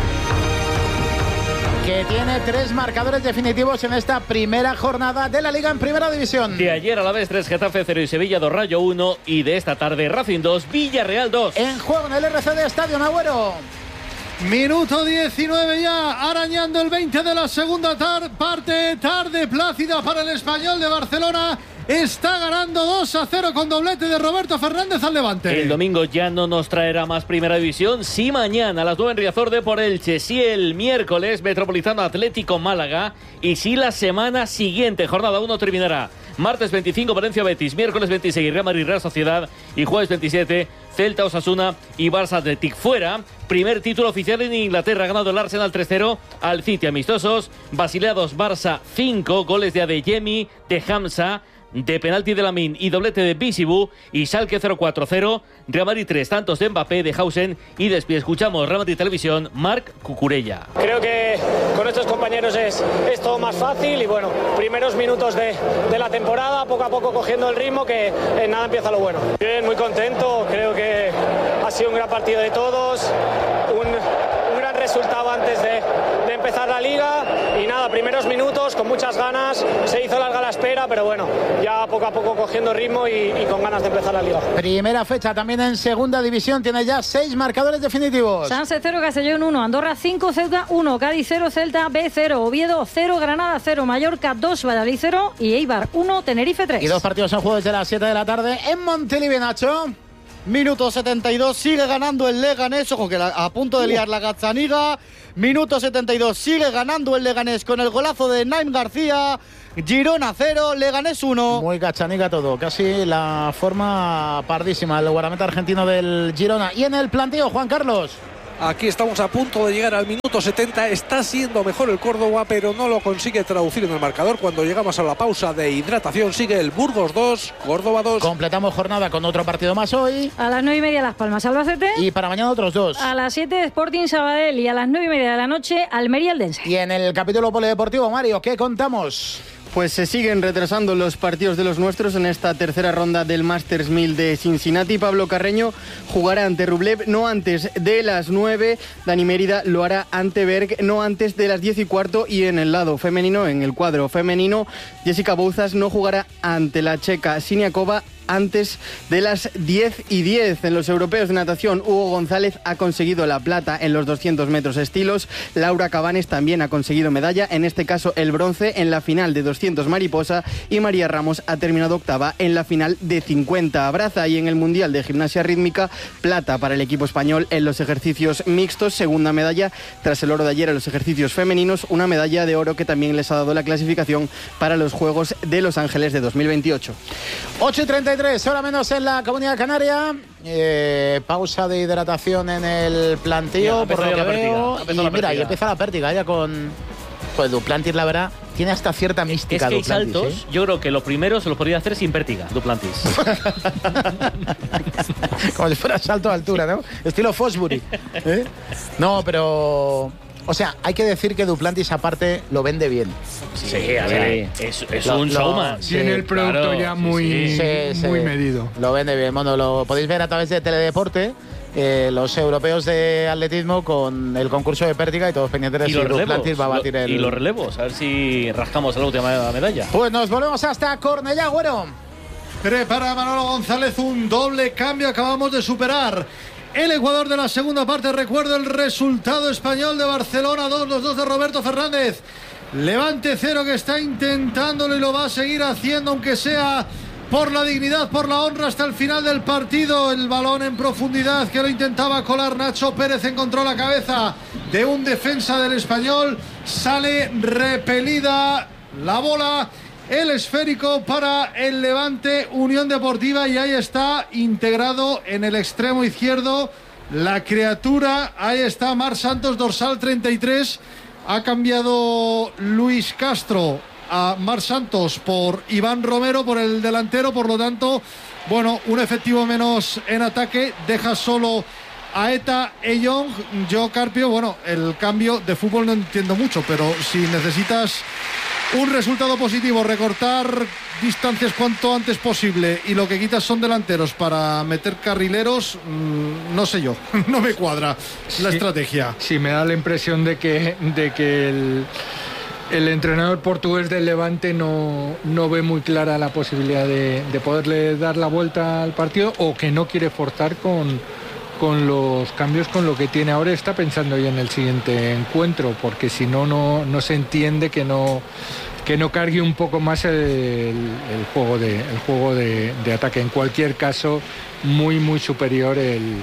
Que tiene tres marcadores definitivos en esta primera jornada de la Liga en Primera División. De ayer a la vez tres, Getafe cero y Sevilla dos, Rayo uno. Y de esta tarde Racing dos, Villarreal dos. En juego en el R C D Estadio Agüero. Minuto diecinueve ya, arañando el veinte de la segunda tar- parte, tarde plácida para el Español de Barcelona. Está ganando dos a cero con doblete de Roberto Fernández al Levante. El domingo ya no nos traerá más Primera División. Sí, mañana a las nueve en Riazor de por Elche. Sí, el miércoles Metropolitano Atlético Málaga. Y sí, la semana siguiente, jornada uno, terminará martes veinticinco Valencia Betis, miércoles veintiséis Real Madrid Real Sociedad y jueves veintisiete Celta Osasuna y Barça Athletic. Fuera, primer título oficial en Inglaterra, ha ganado el Arsenal tres cero al City. Amistosos, Basilea dos, Barça cinco, goles de Adeyemi, de Hamza, de penalti de Lamine y doblete de Bisibu, y Schalke cero cuatro cero, Real Madrid tres, tantos de Mbappé, de Hausen y Despie. Escuchamos Real Madrid Televisión, Marc Cucurella. Creo que con estos compañeros es, es todo más fácil y bueno, primeros minutos de, de la temporada, poco a poco cogiendo el ritmo, que en nada empieza lo bueno. Bien, muy contento, creo que ha sido un gran partido de todos, un, un gran resultado antes de, de empezar la liga y nada, primeros minutos con muchas ganas, se hizo larga la espera, pero bueno, ya poco a poco cogiendo ritmo y, y con ganas de empezar la liga. Primera fecha también en Segunda División, tiene ya seis marcadores definitivos. Sanse cero, Castellón uno, Andorra cinco, Ceuta uno, Cádiz cero, Celta B cero, Oviedo cero, Granada cero, Mallorca dos, Valladolid cero y Eibar uno, Tenerife tres. Y dos partidos en juego desde las siete de la tarde en Montilivi, Nacho. Minuto setenta y dos, sigue ganando el Leganés. Ojo que la, a punto de liar la Gazzaniga. Minuto setenta y dos, sigue ganando el Leganés con el golazo de Naim García. Girona cero, Leganés uno. Muy Gazzaniga todo, casi la forma pardísima el guardameta argentino del Girona. Y en el planteo, Juan Carlos. Aquí estamos a punto de llegar al minuto setenta. Está siendo mejor el Córdoba, pero no lo consigue traducir en el marcador. Cuando llegamos a la pausa de hidratación, sigue el Burgos dos, Córdoba dos. Completamos jornada con otro partido más hoy. A las nueve y media Las Palmas, Albacete. Y para mañana otros dos. A las siete Sporting Sabadell y a las nueve y media de la noche Almería Eldense. Y en el capítulo polideportivo, Mario, ¿qué contamos? Pues se siguen retrasando los partidos de los nuestros en esta tercera ronda del Masters mil de Cincinnati. Pablo Carreño jugará ante Rublev no antes de las nueve. Dani Mérida lo hará ante Berg no antes de las diez y cuarto. Y en el lado femenino, en el cuadro femenino, Jessica Bouzas no jugará ante la checa Siniakova antes de las diez y diez. En los europeos de natación, Hugo González ha conseguido la plata en los doscientos metros estilos. Laura Cabanes también ha conseguido medalla, en este caso el bronce en la final de doscientos mariposa, y María Ramos ha terminado octava en la final de cincuenta braza. Y en el Mundial de Gimnasia Rítmica, plata para el equipo español en los ejercicios mixtos, segunda medalla tras el oro de ayer en los ejercicios femeninos, una medalla de oro que también les ha dado la clasificación para los Juegos de Los Ángeles de dos mil veintiocho. ocho y treinta y tres, hora menos en la Comunidad Canaria. Eh, pausa de hidratación en el planteo, por lo que veo. Y mira, y empieza la pértiga ya con... Pues Duplantis, la verdad, tiene hasta cierta mística. Es que hay Duplantis, saltos, ¿eh? yo creo que los primeros se los podría hacer sin pértiga, Duplantis. Como si fuera salto de altura, ¿no? Estilo Fosbury. ¿Eh? No, pero... O sea, hay que decir que Duplantis aparte lo vende bien. Sí, a ver, es, es Lo- un lo- showman. sí, Tiene el producto claro, ya sí, muy, Sí, sí. muy medido. Lo vende bien. Bueno, lo podéis ver a través de Teledeporte. Eh, los europeos de atletismo con el concurso de pértiga y todos pendientes de Y si los relevos, Duplantis va a batir lo- el... y los relevos, a ver si rascamos la última medalla. Pues nos volvemos hasta Cornellá, Güero. Prepara Manolo González un doble cambio. Acabamos de superar el Ecuador de la segunda parte. Recuerdo el resultado español de Barcelona dos, los dos de Roberto Fernández. Levante cero, que está intentándolo y lo va a seguir haciendo, aunque sea por la dignidad, por la honra, hasta el final del partido. El balón en profundidad que lo intentaba colar Nacho Pérez, encontró la cabeza de un defensa del Español, sale repelida la bola. El esférico para el Levante Unión Deportiva, y ahí está integrado en el extremo izquierdo la criatura. Ahí está Marc Santos, dorsal treinta y tres. Ha cambiado Luis Castro a Marc Santos por Iván Romero, por el delantero. Por lo tanto, bueno, un efectivo menos en ataque. Deja solo a Eta Eyong. Yo, Carpio, bueno, el cambio de fútbol no entiendo mucho, pero si necesitas un resultado positivo, recortar distancias cuanto antes posible, y lo que quitas son delanteros para meter carrileros, mmm, no sé yo, no me cuadra la Sí, estrategia. Sí, me da la impresión de que, de que el, el entrenador portugués del Levante no, no ve muy clara la posibilidad de, de poderle dar la vuelta al partido, o que no quiere forzar con, con los cambios, con lo que tiene ahora. Está pensando ya en el siguiente encuentro, porque si no, no, no se entiende que no, que no cargue un poco más el, el juego, de, el juego de, de ataque. En cualquier caso, muy, muy superior el...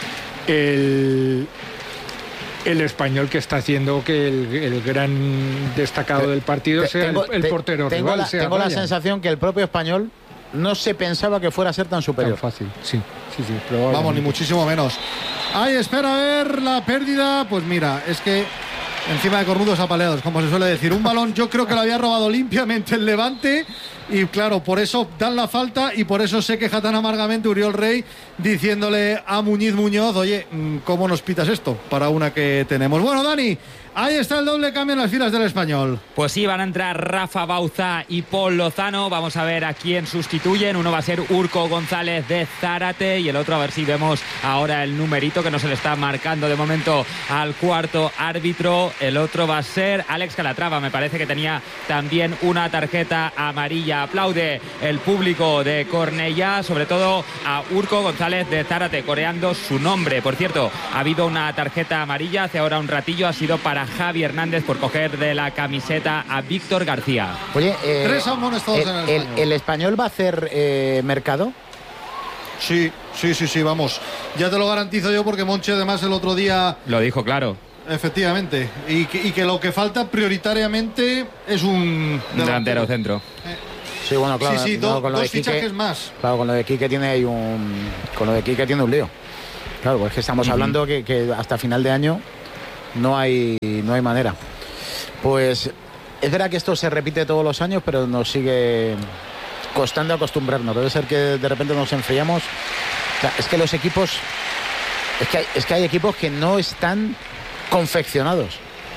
el el español, que está haciendo que el, el gran destacado del partido sea Tengo- el, el te- portero tengo rival, la, sea tengo la Ryan. sensación que el propio español no se pensaba que fuera a ser tan superior. Tan fácil, sí, sí, sí, Vamos, ni muchísimo menos. Ahí espera a ver la pérdida. Pues mira, es que encima de cornudos apaleados, como se suele decir. Un balón, yo creo que lo había robado limpiamente el Levante, y claro, por eso dan la falta, y por eso se queja tan amargamente Uriol Rey, diciéndole a Muñiz Muñoz: oye, ¿cómo nos pitas esto para una que tenemos? Bueno, Dani, ahí está el doble cambio en las filas del Español. Pues sí, van a entrar Rafa Bauza y Paul Lozano. Vamos a ver a quién sustituyen. Uno va a ser Urco González de Zárate, y el otro, a ver si vemos ahora el numerito que no se le está marcando de momento al cuarto árbitro. El otro va a ser Alex Calatrava. Me parece que tenía también una tarjeta amarilla. Aplaude el público de Cornellá, sobre todo a Urco González de Zárate, coreando su nombre. Por cierto, ha habido una tarjeta amarilla hace ahora un ratillo. Ha sido para Javi Hernández por coger de la camiseta a Víctor García. Oye, eh, Tres amonestos el, en el el- Español. el español va a hacer eh, mercado. Sí, Sí, sí, sí, vamos. Ya te lo garantizo yo porque Monchi además el otro día... Lo dijo claro. Efectivamente. Y que, y que lo que falta prioritariamente es un... delantero, delantero centro. Eh. Sí, bueno, claro. Sí, sí, no, do, con lo dos de Quique, fichajes más. Claro, con lo de Quique tiene ahí un... Con lo de Quique tiene un lío. Claro, pues es que estamos uh-huh. hablando que, que hasta final de año no hay, no hay manera. Pues es verdad que esto se repite todos los años, pero nos sigue costando acostumbrarnos. Debe ser que de repente nos enfriamos. O sea, es que los equipos... Es que, hay, es que hay equipos que no están confeccionados.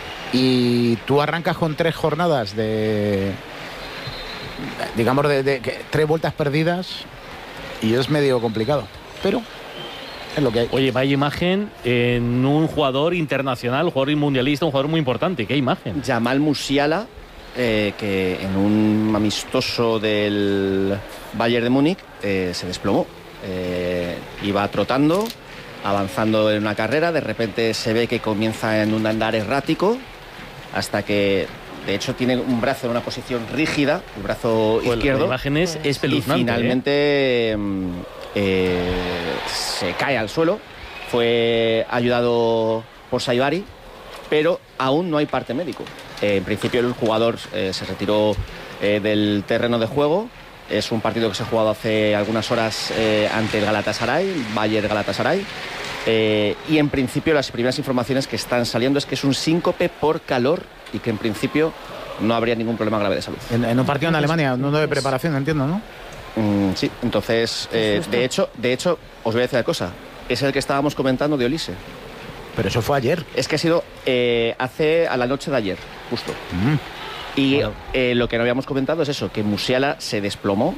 Y tú arrancas con tres jornadas de... digamos, de, de, de tres vueltas perdidas y es medio complicado. Pero... es lo que hay. Oye, vaya imagen en un jugador internacional, un jugador mundialista, un jugador muy importante. ¿Qué imagen? Jamal Musiala, eh, que en un amistoso del Bayern de Múnich eh, se desplomó. Eh, iba trotando, avanzando en una carrera, de repente se ve que comienza en un andar errático, hasta que, de hecho, tiene un brazo en una posición rígida, el brazo pues izquierdo. La imagen es espeluznante. Y finalmente... ¿eh? Eh, se cae al suelo, fue ayudado por Saibari, pero aún no hay parte médico. Eh, en principio el jugador eh, se retiró eh, del terreno de juego. Es un partido que se ha jugado hace algunas horas eh, ante el Galatasaray, Bayer Galatasaray, eh, y en principio las primeras informaciones que están saliendo es que es un síncope por calor y que en principio no habría ningún problema grave de salud. En, en un partido en Alemania, no de preparación, entiendo, ¿no? Mm, sí, entonces, eh, de hecho, de hecho, os voy a decir una cosa, es el que estábamos comentando de Olise. Pero eso fue ayer. Es que ha sido eh, hace a la noche de ayer, justo. Mm. Y bueno. eh, lo que no habíamos comentado es eso, que Musiala se desplomó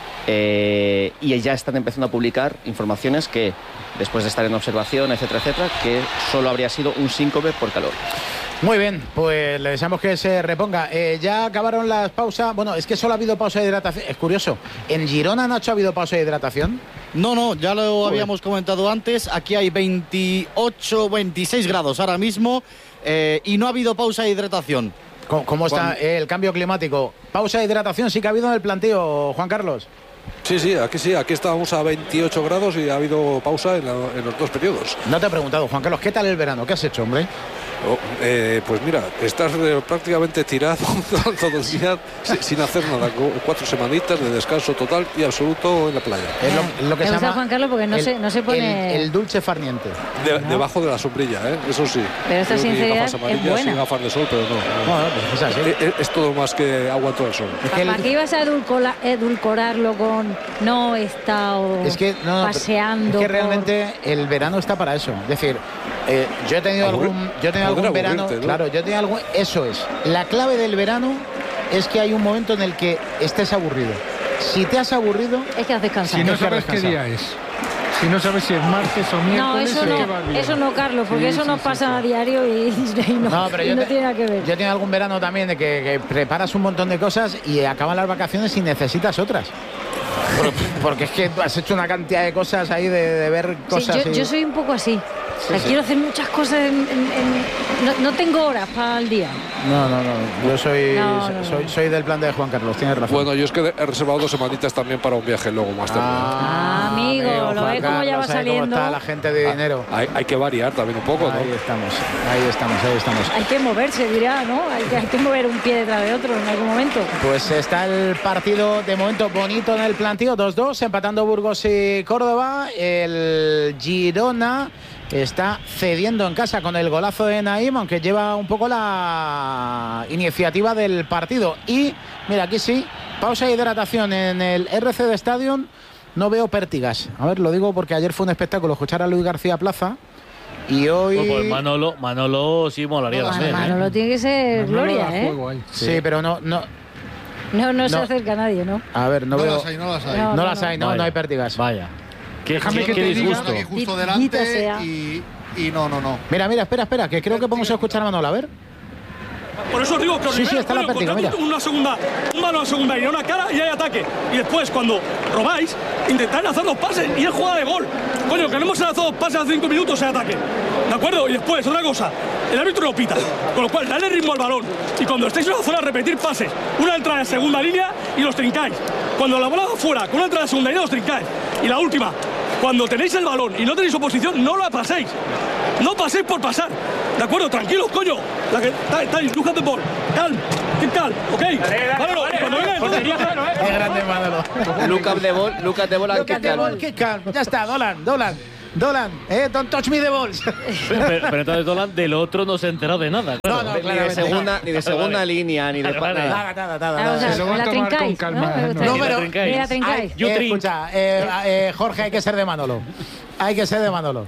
eh, y ya están empezando a publicar informaciones que, después de estar en observación, etcétera, etcétera, que solo habría sido un síncope por calor. Muy bien, pues le deseamos que se reponga. Eh, ya acabaron las pausas. Bueno, es que solo ha habido pausa de hidratación. Es curioso. ¿En Girona, Nacho, ha habido pausa de hidratación? No, no, ya lo Joder. habíamos comentado antes. Aquí hay veintiocho, veintiséis grados ahora mismo eh, y no ha habido pausa de hidratación. ¿Cómo, cómo está eh, el cambio climático? Pausa de hidratación sí que ha habido en el planteo, Juan Carlos. Sí, sí, aquí sí, aquí estábamos a veintiocho grados y ha habido pausa en, la, en los dos periodos. No te he preguntado, Juan Carlos, ¿qué tal el verano? ¿Qué has hecho, hombre? Oh, eh, pues mira, estás eh, prácticamente tirado todo el día sin hacer nada, cuatro semanitas de descanso total y absoluto en la playa. Es lo, lo que Me se gusta llama Juan Carlos porque no, el, se, no se pone... El, el dulce farniente. De, ¿no? Debajo de la sombrilla, ¿eh? Eso sí. Pero esta sinceridad es buena. Sin gafas de sol, pero no. no. Bueno, pues es, así. Es, es todo más que agua todo el sol. Es que ¿Para el... qué ibas a edulcora, edulcorarlo con no he estado es que, no, paseando? Es que por... realmente el verano está para eso. Es decir, eh, yo he tenido Aburri... algún, yo he tenido algún verano... ¿no? Claro, yo tenía algo. Eso es. La clave del verano es que hay un momento en el que estés aburrido. Si te has aburrido, es que has descansado. Si no sabes qué día es. Si no sabes si es martes o miércoles. No, eso no, eso no, Carlos, porque sí, eso sí, nos sí, pasa sí. a diario y, y no, no, pero y yo no te, tiene nada que ver. Yo tengo algún verano también de que, que preparas un montón de cosas y acaban las vacaciones y necesitas otras. Porque es que has hecho una cantidad de cosas ahí de, de ver cosas. Sí, yo, y... yo soy un poco así. Sí, sí. Quiero hacer muchas cosas en, en, en... No, no tengo horas para el día. No, no, no. Yo soy, no, no, soy, soy del plan de Juan Carlos, tienes razón. Bueno, yo es que he reservado dos semanitas también para un viaje luego más tarde. Ah, amigo, amigo, lo ves como ya va saliendo. Cómo está la gente de dinero. Ah, hay, hay que variar también un poco, ¿no? Ahí estamos, ahí estamos, ahí estamos. Hay que moverse, dirá, ¿no? Hay que, hay que mover un pie detrás de otro en algún momento. Pues está el partido de momento bonito en el planteo, dos dos, empatando Burgos y Córdoba. El Girona está cediendo en casa con el golazo de Naim, aunque lleva un poco la iniciativa del partido. Y, mira, aquí sí, pausa de hidratación en el R C D Stadium. No veo pértigas. A ver, lo digo porque ayer fue un espectáculo escuchar a Luis García Plaza. Y hoy... Pues, pues Manolo, Manolo sí molaría no, también. Manolo ¿eh? tiene que ser Manolo gloria, ¿eh? Sí, sí, pero no... no No, no, no se no. acerca a nadie, ¿no? A ver, no, no veo... las hay, no las hay. No, No, no no las hay, no, Vaya. no hay pértigas. Vaya. Qué, Déjame qué, que qué te disgusto. aquí justo Dita delante sea. y, y no, no, no. Mira, mira, espera, espera, que creo que podemos escuchar a Manolo, a ver. Por eso os digo que os Sí, sí, está la pértiga, mira. una segunda, un balón a segunda y una cara y hay ataque. Y después, cuando robáis, intentáis hacer dos pases y es jugada de gol. Coño, que no hemos lanzado dos pases hace cinco minutos, hay ataque. ¿De acuerdo? Y después, otra cosa, el árbitro lo pita. Con lo cual, dale ritmo al balón. Y cuando estéis en la zona, repetir pases. Una entrada de segunda línea y los trincáis. Cuando la bola va fuera, con una entrada de segunda línea, los trincáis. Y la última, Cuando tenéis el balón y no tenéis oposición, no la paséis. No paséis por pasar. ¿De acuerdo? Tranquilos, coño. La que estáis, look at the ball. Calm. Keep calm, ¿ok? Manolo, cuando venga entonces... Qué grande Manolo. Look at the ball, look at the ball and Look at the ball, keep calm. Ya está, Dolan, Dolan. Dolan, eh, don't touch me the balls. Pero, pero entonces Dolan del otro no se enteró de nada. Claro. No, no, ni de segunda, ni de segunda línea, ni de Vale, vale. Nada, nada, nada. Ah, o sea, nada. Se lo va la a tomar con trincáis, calma. ¿no? ¿no? No, pero- Ni la trincáis. Ay, eh, escucha, eh, eh, Jorge, hay que ser de Manolo. Hay que ser de Manolo.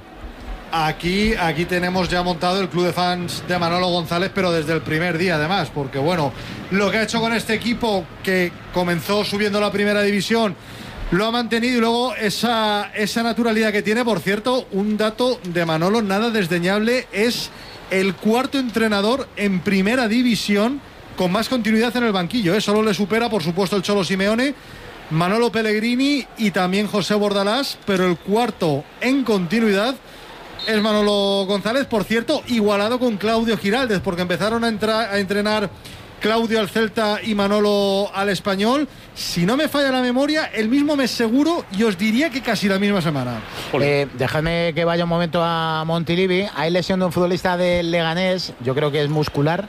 Aquí, aquí tenemos ya montado el club de fans de Manolo González, pero desde el primer día además, porque bueno, lo que ha hecho con este equipo que comenzó subiendo la primera división, lo ha mantenido y luego esa, esa naturalidad que tiene. Por cierto, un dato de Manolo nada desdeñable, es el cuarto entrenador en primera división con más continuidad en el banquillo, ¿eh? Solo le supera, por supuesto, el Cholo Simeone, Manolo Pellegrini y también José Bordalás, pero el cuarto en continuidad es Manolo González, por cierto, igualado con Claudio Giraldez, porque empezaron a, entrar, a entrenar Claudio al Celta y Manolo al Español. Si no me falla la memoria, el mismo mes seguro, y os diría que casi la misma semana. Eh, dejadme que vaya un momento a Montilivi. Hay lesión de un futbolista del Leganés, yo creo que es muscular.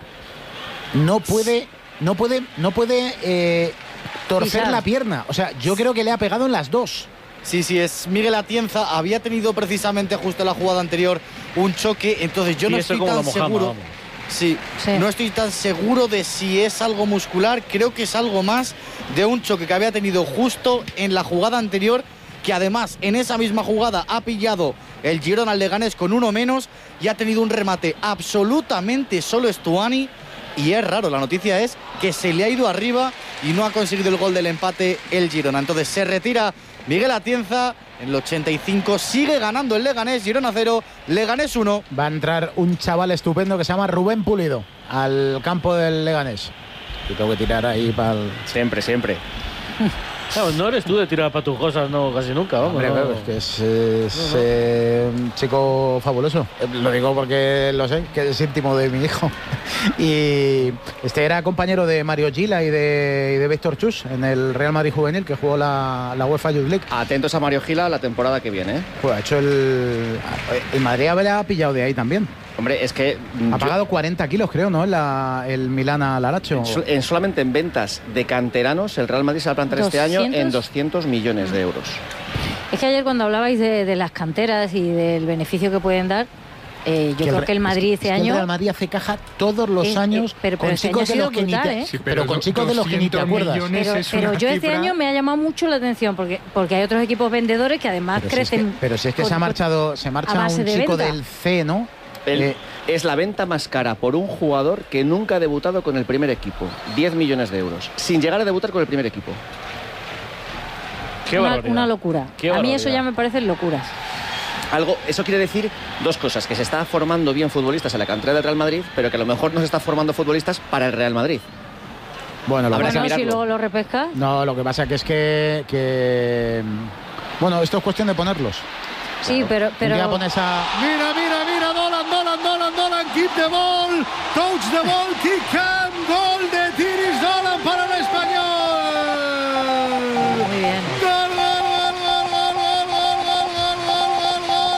No puede, no puede, no puede eh, torcer Pisar. la pierna. O sea, yo creo que le ha pegado en las dos. Sí, sí, es Miguel Atienza. Había tenido precisamente justo en la jugada anterior un choque, entonces yo Sí, no esto estoy como tan lo mojamos, seguro. vamos. Sí, Sí. no estoy tan seguro de si es algo muscular. Creo que es algo más de un choque que había tenido justo en la jugada anterior, que además en esa misma jugada ha pillado el Girona al Leganés con uno menos y ha tenido un remate absolutamente solo Stuani. Y es raro, la noticia es que se le ha ido arriba y no ha conseguido el gol del empate el Girona. Entonces se retira Miguel Atienza en el ochenta y cinco, sigue ganando el Leganés, Girona cero, Leganés uno. Va a entrar un chaval estupendo que se llama Rubén Pulido al campo del Leganés. Yo tengo que tirar ahí para el... Siempre, siempre. Claro, no eres tú de tirar para tus cosas, no, casi nunca, vamos. Hombre, no. claro, es que es, es, no, no. Eh, un chico fabuloso. Lo digo porque lo sé, que es íntimo de mi hijo. Y este era compañero de Mario Gila y de, y de Víctor Chus en el Real Madrid Juvenil, que jugó la, la UEFA Youth League. Atentos a Mario Gila la temporada que viene, ¿eh? Pues ha hecho el... El Madrid ha pillado de ahí también. Hombre, es que... Ha pagado cuarenta kilos, creo, ¿no? La, el Milán al Aracho. En, en, solamente en ventas de canteranos, el Real Madrid se va a plantar este año en doscientos millones de euros. Es que ayer cuando hablabais de, de las canteras y del beneficio que pueden dar, eh, yo que creo el, que el Madrid es que, este es que año... El Real Madrid hace caja todos los es, años eh, pero, pero con este chicos año de ha los sido que ni brutal, te, ¿eh? sí, pero, pero con chicos de los que ni te acuerdas. Pero, pero yo este cifra... año me ha llamado mucho la atención porque, porque hay otros equipos vendedores que además pero crecen... Si es que, pero si es que por, se ha marchado, se marcha un de chico venta. del C, ¿no? El, eh, es la venta más cara por un jugador que nunca ha debutado con el primer equipo. diez millones de euros. Sin llegar a debutar con el primer equipo. Qué una, una locura. Qué a mí eso ya me parecen locuras. Algo, eso quiere decir dos cosas: que se está formando bien futbolistas en la cantera del Real Madrid, pero que a lo mejor no se está formando futbolistas para el Real Madrid. Bueno, lo bueno, que pasa si luego lo repesca. No, lo que pasa que es que, que... Bueno, esto es cuestión de ponerlos. Sí, pero... pero... Ya pones a... Mira, mira, mira, Dolan, Dolan, Dolan, Dolan, keep the ball, touch the ball, kick and gol de Tiris Dolan para el Español. Muy bien. Gol, gol, gol, gol, gol, gol, gol, gol, gol, gol,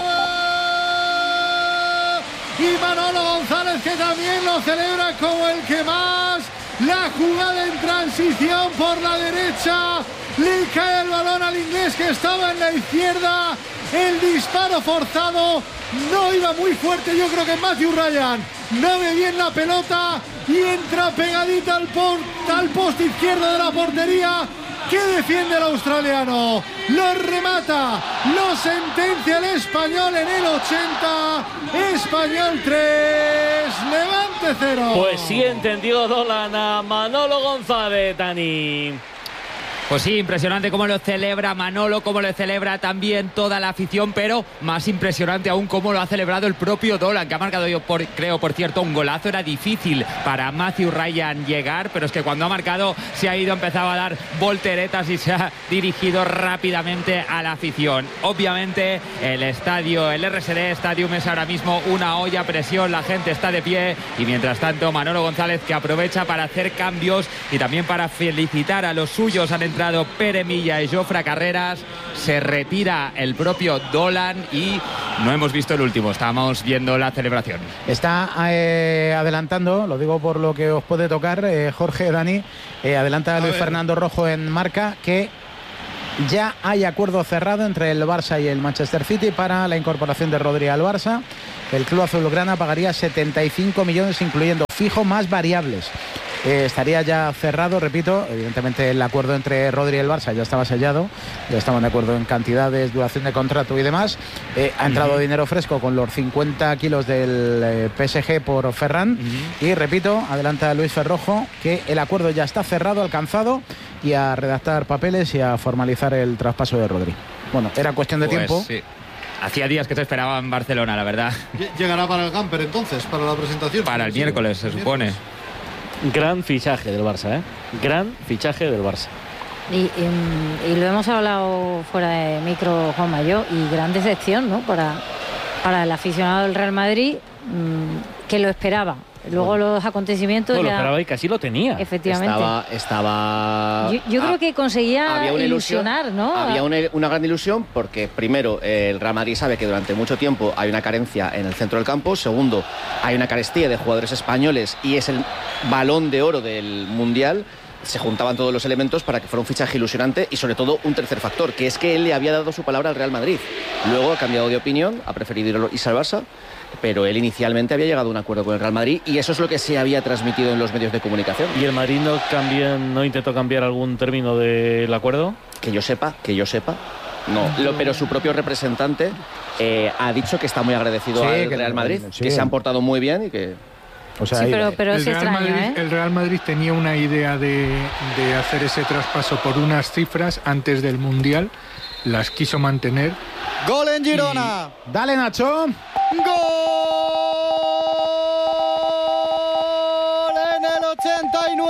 gol. Y Manolo González, que también lo celebra como el que más. La jugada en transición por la derecha. Le cae el balón al inglés que estaba en la izquierda. El disparo forzado no iba muy fuerte. Yo creo que Matthew Ryan no ve bien la pelota y entra pegadita al, por, al poste izquierdo de la portería. Que defiende el australiano, lo remata, lo sentencia el Español en el ochenta. Español tres, Levante cero. Pues sí entendió Dolan a Manolo González, Dani. Pues sí, impresionante cómo lo celebra Manolo, cómo lo celebra también toda la afición, pero más impresionante aún cómo lo ha celebrado el propio Dolan, que ha marcado, yo por, creo, por cierto, un golazo. Era difícil para Matthew Ryan llegar, pero es que cuando ha marcado se ha ido, ha empezado a dar volteretas y se ha dirigido rápidamente a la afición. Obviamente el estadio, el R S D Stadium es ahora mismo una olla a presión, la gente está de pie y mientras tanto Manolo González, que aprovecha para hacer cambios y también para felicitar a los suyos. Han entrado Pere Milla y Jofre Carreras, se retira el propio Dolan y no hemos visto el último, estamos viendo la celebración. Está eh, adelantando, lo digo por lo que os puede tocar, eh, Jorge, Dani, eh, adelanta a Luis Fernando Rojo en marca que ya hay acuerdo cerrado entre el Barça y el Manchester City para la incorporación de Rodri al Barça. El club azulgrana pagaría setenta y cinco millones, incluyendo fijo más variables. Eh, estaría ya cerrado, repito, evidentemente el acuerdo entre Rodri y el Barça ya estaba sellado, ya estaban de acuerdo en cantidades, duración de contrato y demás. Eh, ha entrado uh-huh. dinero fresco con los cincuenta kilos del eh, P S G por Ferran uh-huh. y repito, adelanta Luis Ferrojo que el acuerdo ya está cerrado, alcanzado, y a redactar papeles y a formalizar el traspaso de Rodri. Bueno, era cuestión de pues, tiempo. Sí. Hacía días que se esperaba en Barcelona, la verdad. ¿Llegará para el Gamper entonces, para la presentación? Para el miércoles, se supone. Gran fichaje del Barça, ¿eh? Gran fichaje del Barça. Y, y, y lo hemos hablado fuera de micro, Juanma y yo, y gran decepción, ¿no? Para, para el aficionado del Real Madrid, mmm, que lo esperaba. Luego bueno, los acontecimientos no, ya... lo esperaba y casi lo tenía. Efectivamente. Estaba... estaba yo yo ah, creo que conseguía había una ilusionar, ilusión, ¿no? Había una, una gran ilusión porque, primero, eh, el Real Madrid sabe que durante mucho tiempo hay una carencia en el centro del campo. Segundo, hay una carestía de jugadores españoles y es el balón de oro del Mundial. Se juntaban todos los elementos para que fuera un fichaje ilusionante y sobre todo un tercer factor, que es que él le había dado su palabra al Real Madrid. Luego ha cambiado de opinión, ha preferido irse al Barça, pero él inicialmente había llegado a un acuerdo con el Real Madrid y eso es lo que se había transmitido en los medios de comunicación. ¿Y el Madrid no, cambió, no intentó cambiar algún término del acuerdo? Que yo sepa, que yo sepa. No, lo, pero su propio representante eh, ha dicho que está muy agradecido sí, al Real Madrid, sí. que se han portado muy bien y que... O sea, sí, pero, pero el, es Real extraño, Madrid, ¿eh? el Real Madrid tenía una idea de, de hacer ese traspaso por unas cifras antes del Mundial, las quiso mantener. ¡Gol en Girona! Y... ¡Dale, Nacho! ¡Gol en el ochenta y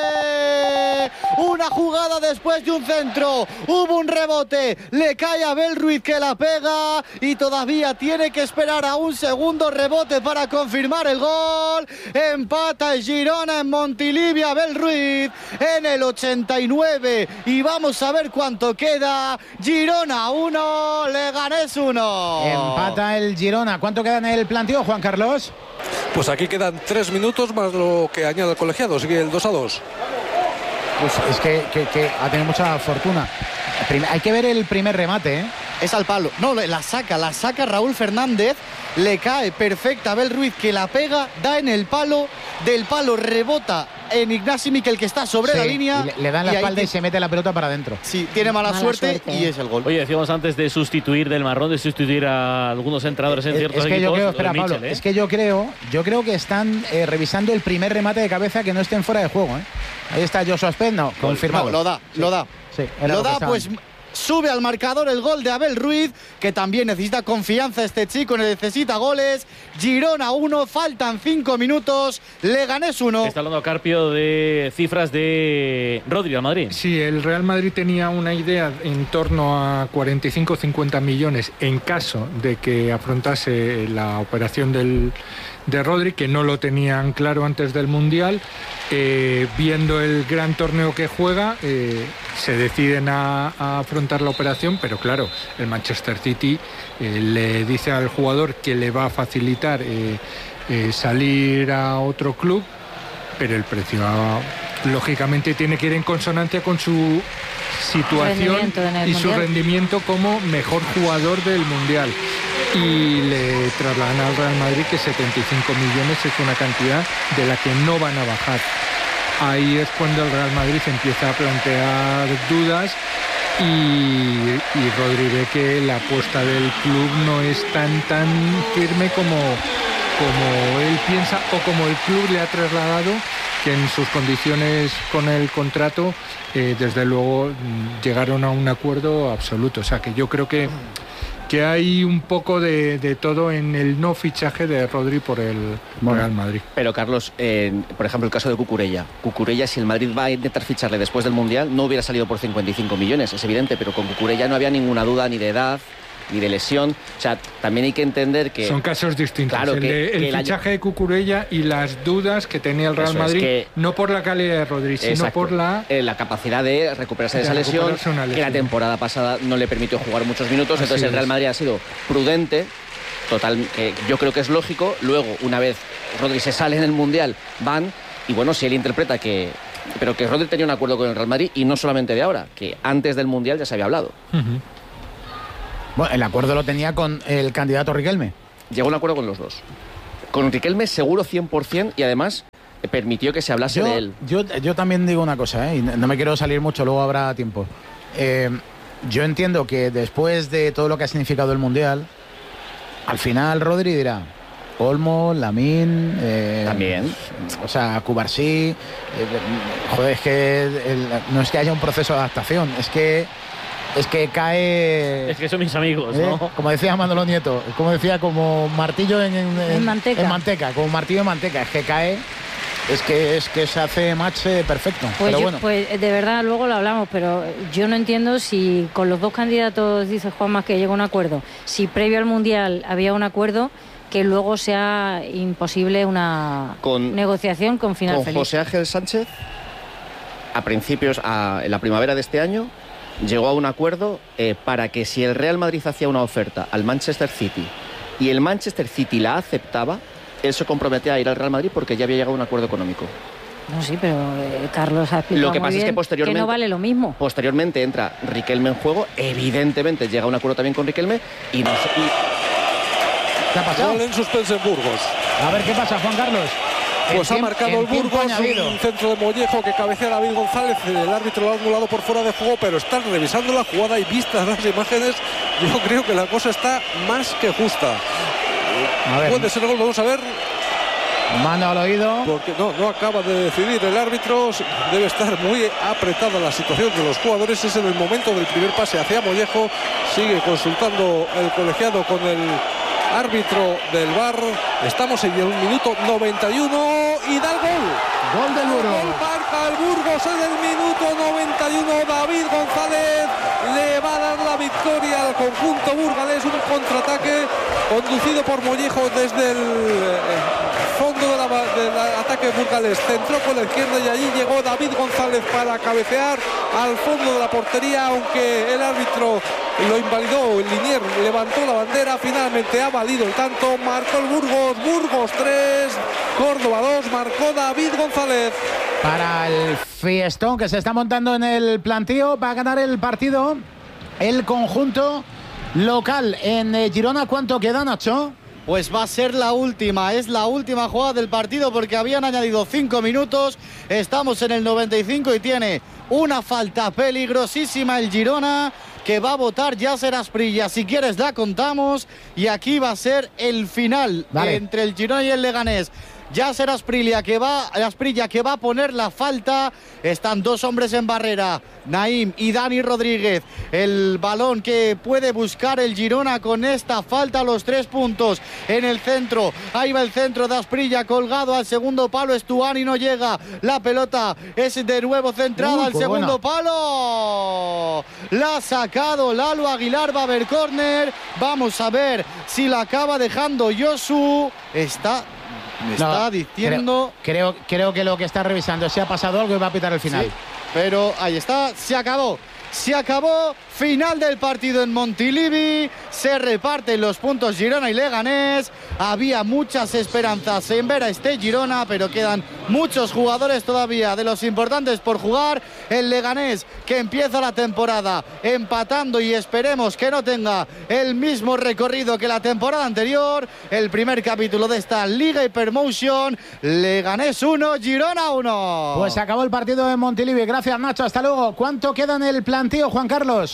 nueve! Una jugada después de un centro, hubo un rebote, le cae a Abel Ruiz que la pega y todavía tiene que esperar a un segundo rebote para confirmar el gol. Empata el Girona en Montilivi, Abel Ruiz en el ochenta y nueve y vamos a ver cuánto queda. Girona uno, Leganés uno. Empata el Girona. ¿Cuánto queda en el planteo, Juan Carlos? Pues aquí quedan tres minutos más lo que añade el colegiado, sigue el dos a dos. Pues es que, que, que ha tenido mucha fortuna. Hay que ver el primer remate, ¿eh? Es al palo. No, la saca, la saca Raúl Fernández. Le cae perfecta Abel Ruiz que la pega, da en el palo. Del palo rebota en Ignasi Miquel que está sobre sí, la línea. Le, le dan la y espalda y se mete la pelota para adentro. Sí, tiene mala, mala suerte, suerte y es el gol. Oye, decíamos antes de sustituir del marrón, de sustituir a algunos entrenadores en es, ciertos es que equipos. Yo creo, espera, Mitchell, Pablo, ¿eh? es que yo creo, yo creo que están eh, revisando el primer remate de cabeza que no estén fuera de juego, ¿eh? Ahí está Joshua Spence, no, confirmado. No, lo da, sí. lo da. Sí, lo da, pues sube al marcador el gol de Abel Ruiz, que también necesita confianza este chico, necesita goles. Girona uno, faltan cinco minutos, Leganés uno. Está hablando Carpio de cifras de Rodri al Madrid. Sí, el Real Madrid tenía una idea en torno a cuarenta y cinco a cincuenta millones en caso de que afrontase la operación del, de Rodri, que no lo tenían claro antes del Mundial. Eh, viendo el gran torneo que juega, eh, se deciden a, a afrontar la operación, pero claro, el Manchester City eh, le dice al jugador que le va a facilitar eh, eh, salir a otro club, pero el precio lógicamente tiene que ir en consonancia con su situación y su rendimiento como mejor jugador del Mundial. Y le trasladan al Real Madrid que setenta y cinco millones es una cantidad de la que no van a bajar. Ahí es cuando el Real Madrid empieza a plantear dudas y, y Rodri ve que la apuesta del club no es tan tan firme como, como él piensa o como el club le ha trasladado, que en sus condiciones con el contrato eh, desde luego llegaron a un acuerdo absoluto. O sea que yo creo que que hay un poco de, de todo en el no fichaje de Rodri por el bueno, Real Madrid. Pero Carlos, eh, por ejemplo, el caso de Cucurella. Cucurella, si el Madrid va a intentar ficharle después del Mundial, no hubiera salido por cincuenta y cinco millones, es evidente, pero con Cucurella no había ninguna duda ni de edad, ni de lesión. O sea, también hay que entender que... Son casos distintos. Claro, el que, de, el que fichaje año... de Cucurella y las dudas que tenía el Real Eso Madrid, es que... no por la calidad de Rodri, sino Exacto. por la... Eh, la capacidad de recuperarse de, de esa lesión, lesión, que la temporada pasada no le permitió jugar muchos minutos. Así entonces es. El Real Madrid ha sido prudente, total, que yo creo que es lógico. Luego, una vez Rodri se sale en el Mundial, van, y bueno, si él interpreta que... Pero que Rodri tenía un acuerdo con el Real Madrid, y no solamente de ahora, que antes del Mundial ya se había hablado. Uh-huh. Bueno, el acuerdo lo tenía con el candidato Riquelme. Llegó a un acuerdo con los dos. Con Riquelme seguro cien por ciento, y además permitió que se hablase yo, de él. Yo, yo también digo una cosa, ¿eh? Y no me quiero salir mucho, luego habrá tiempo. Eh, yo entiendo que después de todo lo que ha significado el Mundial, al final Rodri dirá... Olmo, Lamine... Eh, También. O sea, Cubarsí... Eh, joder, es que el, no es que haya un proceso de adaptación, es que... Es que cae... Es que son mis amigos, ¿eh? ¿no? Como decía Manolo Nieto, como decía, como martillo en, en, en, manteca. en manteca, como martillo en manteca, es que cae... Es que es que se hace match perfecto. Pues, pero yo, bueno. pues de verdad luego lo hablamos, pero yo no entiendo si con los dos candidatos, dice Juanma, que llega a un acuerdo, si previo al Mundial había un acuerdo, que luego sea imposible una con, negociación con final con feliz. José Ángel Sánchez, a principios, a, en la primavera de este año, llegó a un acuerdo eh, para que si el Real Madrid hacía una oferta al Manchester City y el Manchester City la aceptaba, él se comprometía a ir al Real Madrid porque ya había llegado a un acuerdo económico. No, sí, pero eh, Carlos ha explicado Lo que muy pasa bien es que posteriormente que no vale lo mismo. Posteriormente entra Riquelme en juego, evidentemente llega a un acuerdo también con Riquelme y no sé... Y... ¿Qué ha pasado? Gol en suspenso en Burgos. A ver qué pasa, Juan Carlos. Pues ha marcado el Burgos, un centro de Mollejo que cabecea David González. El árbitro lo ha anulado por fuera de juego, pero están revisando la jugada y vistas las imágenes. Yo creo que la cosa está más que justa. A ver. Puede ser gol, vamos a ver. Mano al oído. Porque no, no acaba de decidir el árbitro. Debe estar muy apretada la situación de los jugadores. Es en el momento del primer pase hacia Mollejo. Sigue consultando el colegiado con el árbitro del V A R. Estamos en el minuto noventa y uno y da el gol. Gol del Burgos. Gol marca el Burgos en el minuto noventa y uno. David González le va a dar la victoria al conjunto burgalés. Un contraataque conducido por Mollejo desde el fondo del de la ataque burgalés. Centró con la izquierda y allí llegó David González para cabecear al fondo de la portería, aunque el árbitro lo invalidó. El Linier levantó la bandera, finalmente ha valido el tanto, marcó el Burgos. Burgos tres, Córdoba dos, marcó David González. Para el fiestón que se está montando en el plantío, va a ganar el partido el conjunto local. En Girona, ¿cuánto queda, Nacho? Pues va a ser la última, es la última jugada del partido porque habían añadido cinco minutos, estamos en el noventa y cinco y tiene una falta peligrosísima el Girona que va a votar Yasser Asprilla. Si quieres la contamos y aquí va a ser el final vale. entre el Girona y el Leganés. Yasser Asprilla que va, Asprilla que va a poner la falta. Están dos hombres en barrera, Naim y Dani Rodríguez. El balón que puede buscar el Girona con esta falta, los tres puntos en el centro. Ahí va el centro de Asprilla colgado al segundo palo. Estuani no llega. La pelota es de nuevo centrada Uy, al pues segundo buena. palo. La ha sacado Lalo Aguilar. Va a haber córner. Vamos a ver si la acaba dejando Josu. Está... Me está no, diciendo... Creo, creo, creo que lo que está revisando es si ha pasado algo y va a pitar el final. Sí, pero ahí está, se acabó. Se acabó, final del partido en Montilivi, se reparten los puntos Girona y Leganés. Había muchas esperanzas en ver a este Girona, pero quedan muchos jugadores todavía de los importantes por jugar. El Leganés que empieza la temporada empatando y esperemos que no tenga el mismo recorrido que la temporada anterior. El primer capítulo de esta Liga Hypermotion, Leganés uno, Girona uno. Pues se acabó el partido en Montilivi, gracias Nacho, hasta luego. ¿Cuánto queda en el plan? Planteo, Juan Carlos.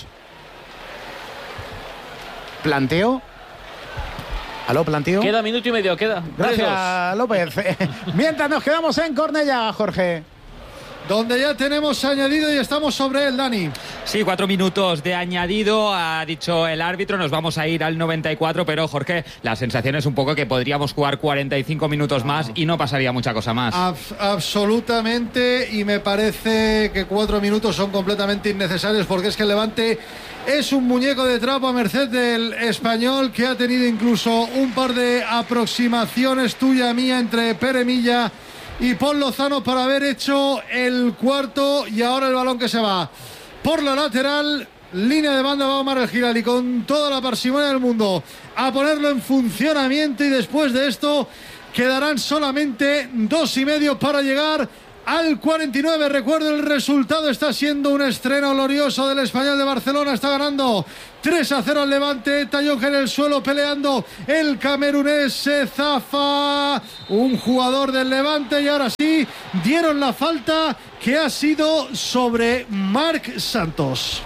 Planteo. ¿Aló, planteo? Queda minuto y medio, queda. Gracias, López. Mientras nos quedamos en Cornellá, Jorge. donde ya tenemos añadido y estamos sobre él, Dani. Sí, cuatro minutos de añadido, ha dicho el árbitro, nos vamos a ir al noventa y cuatro, pero Jorge, la sensación es un poco que podríamos jugar cuarenta y cinco minutos más y no pasaría mucha cosa más. Ab- absolutamente, y me parece que cuatro minutos son completamente innecesarios, porque es que el Levante es un muñeco de trapo a merced del Español, que ha tenido incluso un par de aproximaciones tuya mía entre Pere Milla y Pol Lozano para haber hecho el cuarto, y ahora el balón que se va por la lateral, línea de banda, va Omar El Hilali con toda la parsimonia del mundo a ponerlo en funcionamiento, y después de esto quedarán solamente dos y medio para llegar al cuarenta y nueve. Recuerdo, el resultado está siendo un estreno glorioso del Español de Barcelona. Está ganando tres a cero al Levante. Tallón en el suelo peleando el camerunés. Se zafa un jugador del Levante, y ahora sí dieron la falta, que ha sido sobre Marc Santos.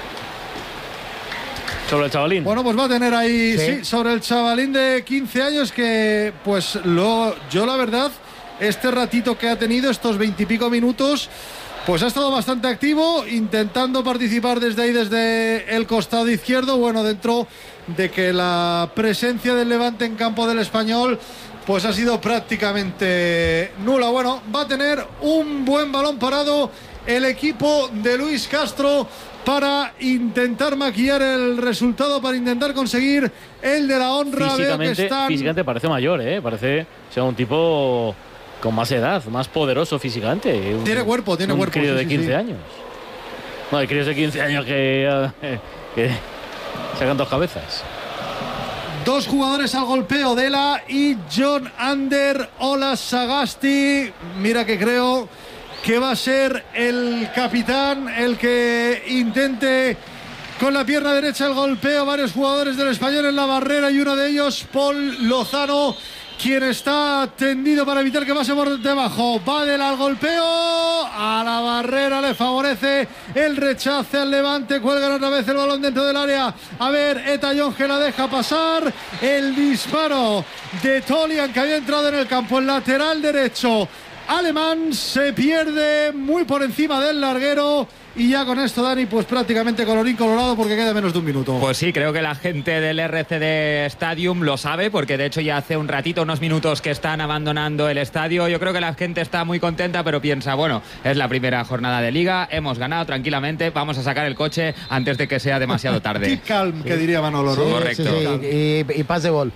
Sobre el chavalín. Bueno, pues va a tener ahí, Sí. sí, sobre el chavalín de quince años, que pues lo, yo la verdad, este ratito que ha tenido, estos veintipico minutos, pues ha estado bastante activo, intentando participar desde ahí, desde el costado izquierdo. Bueno, dentro de que la presencia del Levante en campo del Español pues ha sido prácticamente nula. Bueno, va a tener un buen balón parado el equipo de Luis Castro para intentar maquillar el resultado, para intentar conseguir el de la honra. Físicamente, Veo que están... físicamente parece mayor, ¿eh? Parece ser un tipo con más edad, más poderoso físicamente. Un, Tiene cuerpo, tiene un cuerpo. crío sí, de sí, quince sí. años. No, hay críos de quince años que, que sacan dos cabezas. Dos jugadores al golpeo, Dela y John Ander Ola Sagasti. Mira que creo que va a ser el capitán el que intente con la pierna derecha el golpeo. Varios jugadores del Español en la barrera, y uno de ellos, Pol Lozano, quien está tendido para evitar que pase por debajo. Va Dela al golpeo, a la barrera le favorece el rechace al Levante. Cuelgan otra vez el balón dentro del área. A ver, Etayón, que la deja pasar. El disparo de Tolian, que había entrado en el campo, el lateral derecho alemán, se pierde muy por encima del larguero. Y ya con esto, Dani, pues prácticamente colorín colorado, porque queda menos de un minuto. Pues sí, creo que la gente del R C D Stadium lo sabe, porque de hecho ya hace un ratito, unos minutos, que están abandonando el estadio. Yo creo que la gente está muy contenta, pero piensa, bueno, es la primera jornada de Liga, hemos ganado tranquilamente, vamos a sacar el coche antes de que sea demasiado tarde. Keep calm, que diría Manolo, ¿no? Sí, Correcto. sí, sí, y, y paz de gol.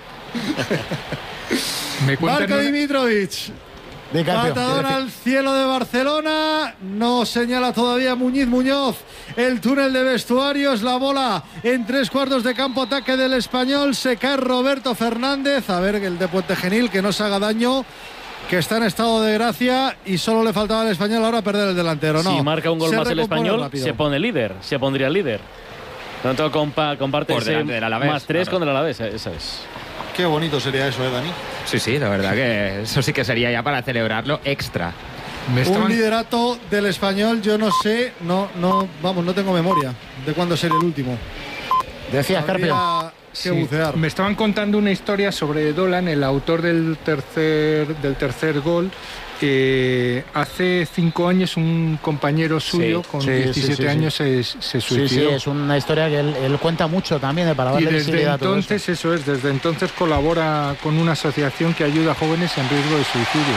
Me cuentan Marko una- Dimitrovic. De cambio. Patadón al cielo de Barcelona. No señala todavía Muñiz Muñoz el túnel de vestuarios. La bola en tres cuartos de campo. Ataque del Español. Se cae Roberto Fernández. A ver, el de Puente Genil, que no se haga daño, que está en estado de gracia, y solo le faltaba al Español ahora perder el delantero. No, Si marca un gol se más el recompone Español, rápido. se pone líder, se pondría líder. Tanto compa, comparte Por ese delante del Alavés, más tres claro. con el Alavés, eso es. Qué bonito sería eso, ¿eh, Dani? Sí, sí, la verdad que eso sí que sería ya para celebrarlo extra. me Un estaban- liderato del Español, yo no sé, no, no, vamos, no tengo memoria de cuándo sería el último. Decía Carpio. Habría que Sí, bucear. me estaban contando una historia sobre Dolan, el autor del tercer, del tercer gol. Eh, hace cinco años un compañero suyo Sí, con sí, diecisiete sí, sí, años sí. se, se Sí, sí, suicidó. es una historia que él, él cuenta mucho también, eh, para Y darle desde visibilidad a todo esto. entonces, eso es, desde entonces colabora con una asociación que ayuda a jóvenes en riesgo de suicidio.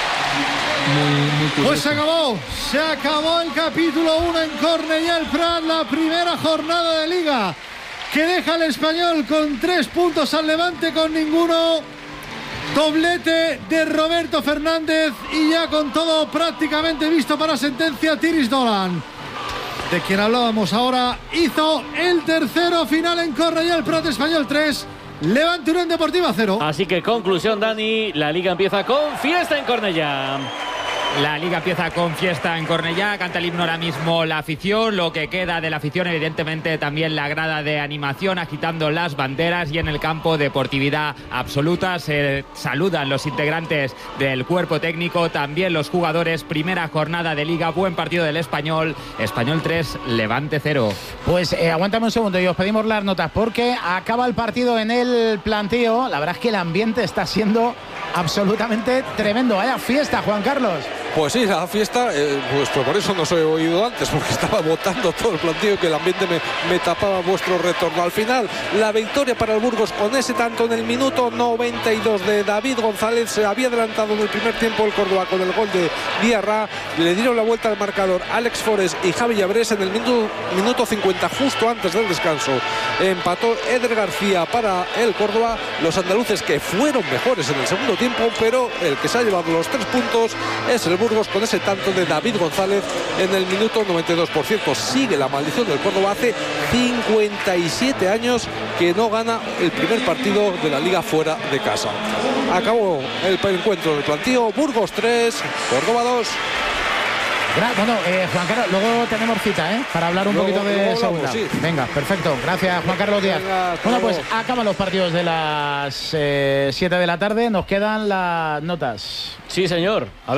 Muy, muy curioso. Pues se acabó, se acabó el capítulo uno en Cornellà el Prat, la primera jornada de Liga, que deja al Español con tres puntos al Levante con ninguno. Doblete de Roberto Fernández, y ya con todo prácticamente visto para sentencia, Tiris Dolan, de quien hablábamos ahora, hizo el tercero. Final en Cornellà el Prat, Español tres, Levante Unión Deportiva cero. Así que conclusión, Dani, la Liga empieza con fiesta en Cornellà. La Liga empieza con fiesta en Cornellà, canta el himno ahora mismo la afición, lo que queda de la afición, evidentemente también la grada de animación agitando las banderas, y en el campo deportividad absoluta. Se saludan los integrantes del cuerpo técnico, también los jugadores. Primera jornada de Liga, buen partido del Español, Español tres, Levante cero. Pues eh, aguántame un segundo y os pedimos las notas, porque acaba el partido en el planteo. La verdad es que el ambiente está siendo absolutamente tremendo. Vaya fiesta, Juan Carlos. Pues sí, la fiesta, eh, pues, pues por eso no os he oído antes, porque estaba votando todo el plantillo, que el ambiente me, me tapaba vuestro retorno. Al final, la victoria para el Burgos con ese tanto en el minuto noventa y dos de David González. Se había adelantado en el primer tiempo el Córdoba con el gol de Diarra. Le dieron la vuelta al marcador Alex Forés y Javi Llabrés en el minuto, minuto cincuenta, justo antes del descanso. Empató Eder García para el Córdoba. Los andaluces, que fueron mejores en el segundo tiempo, pero el que se ha llevado los tres puntos es el Burgos con ese tanto de David González en el minuto noventa y dos. Por cierto, sigue la maldición del Córdoba. Hace cincuenta y siete años que no gana el primer partido de la liga fuera de casa. Acabó el encuentro del plantío. Burgos tres, Córdoba dos. Bueno, eh, Juan Carlos, luego tenemos cita, ¿eh? Para hablar un luego, poquito de segunda. Sí. Venga, perfecto. Gracias, Juan Carlos Díaz. Venga, bueno, luego. pues acaban los partidos de las eh, siete de la tarde. Nos quedan las notas. Sí, señor. A ver.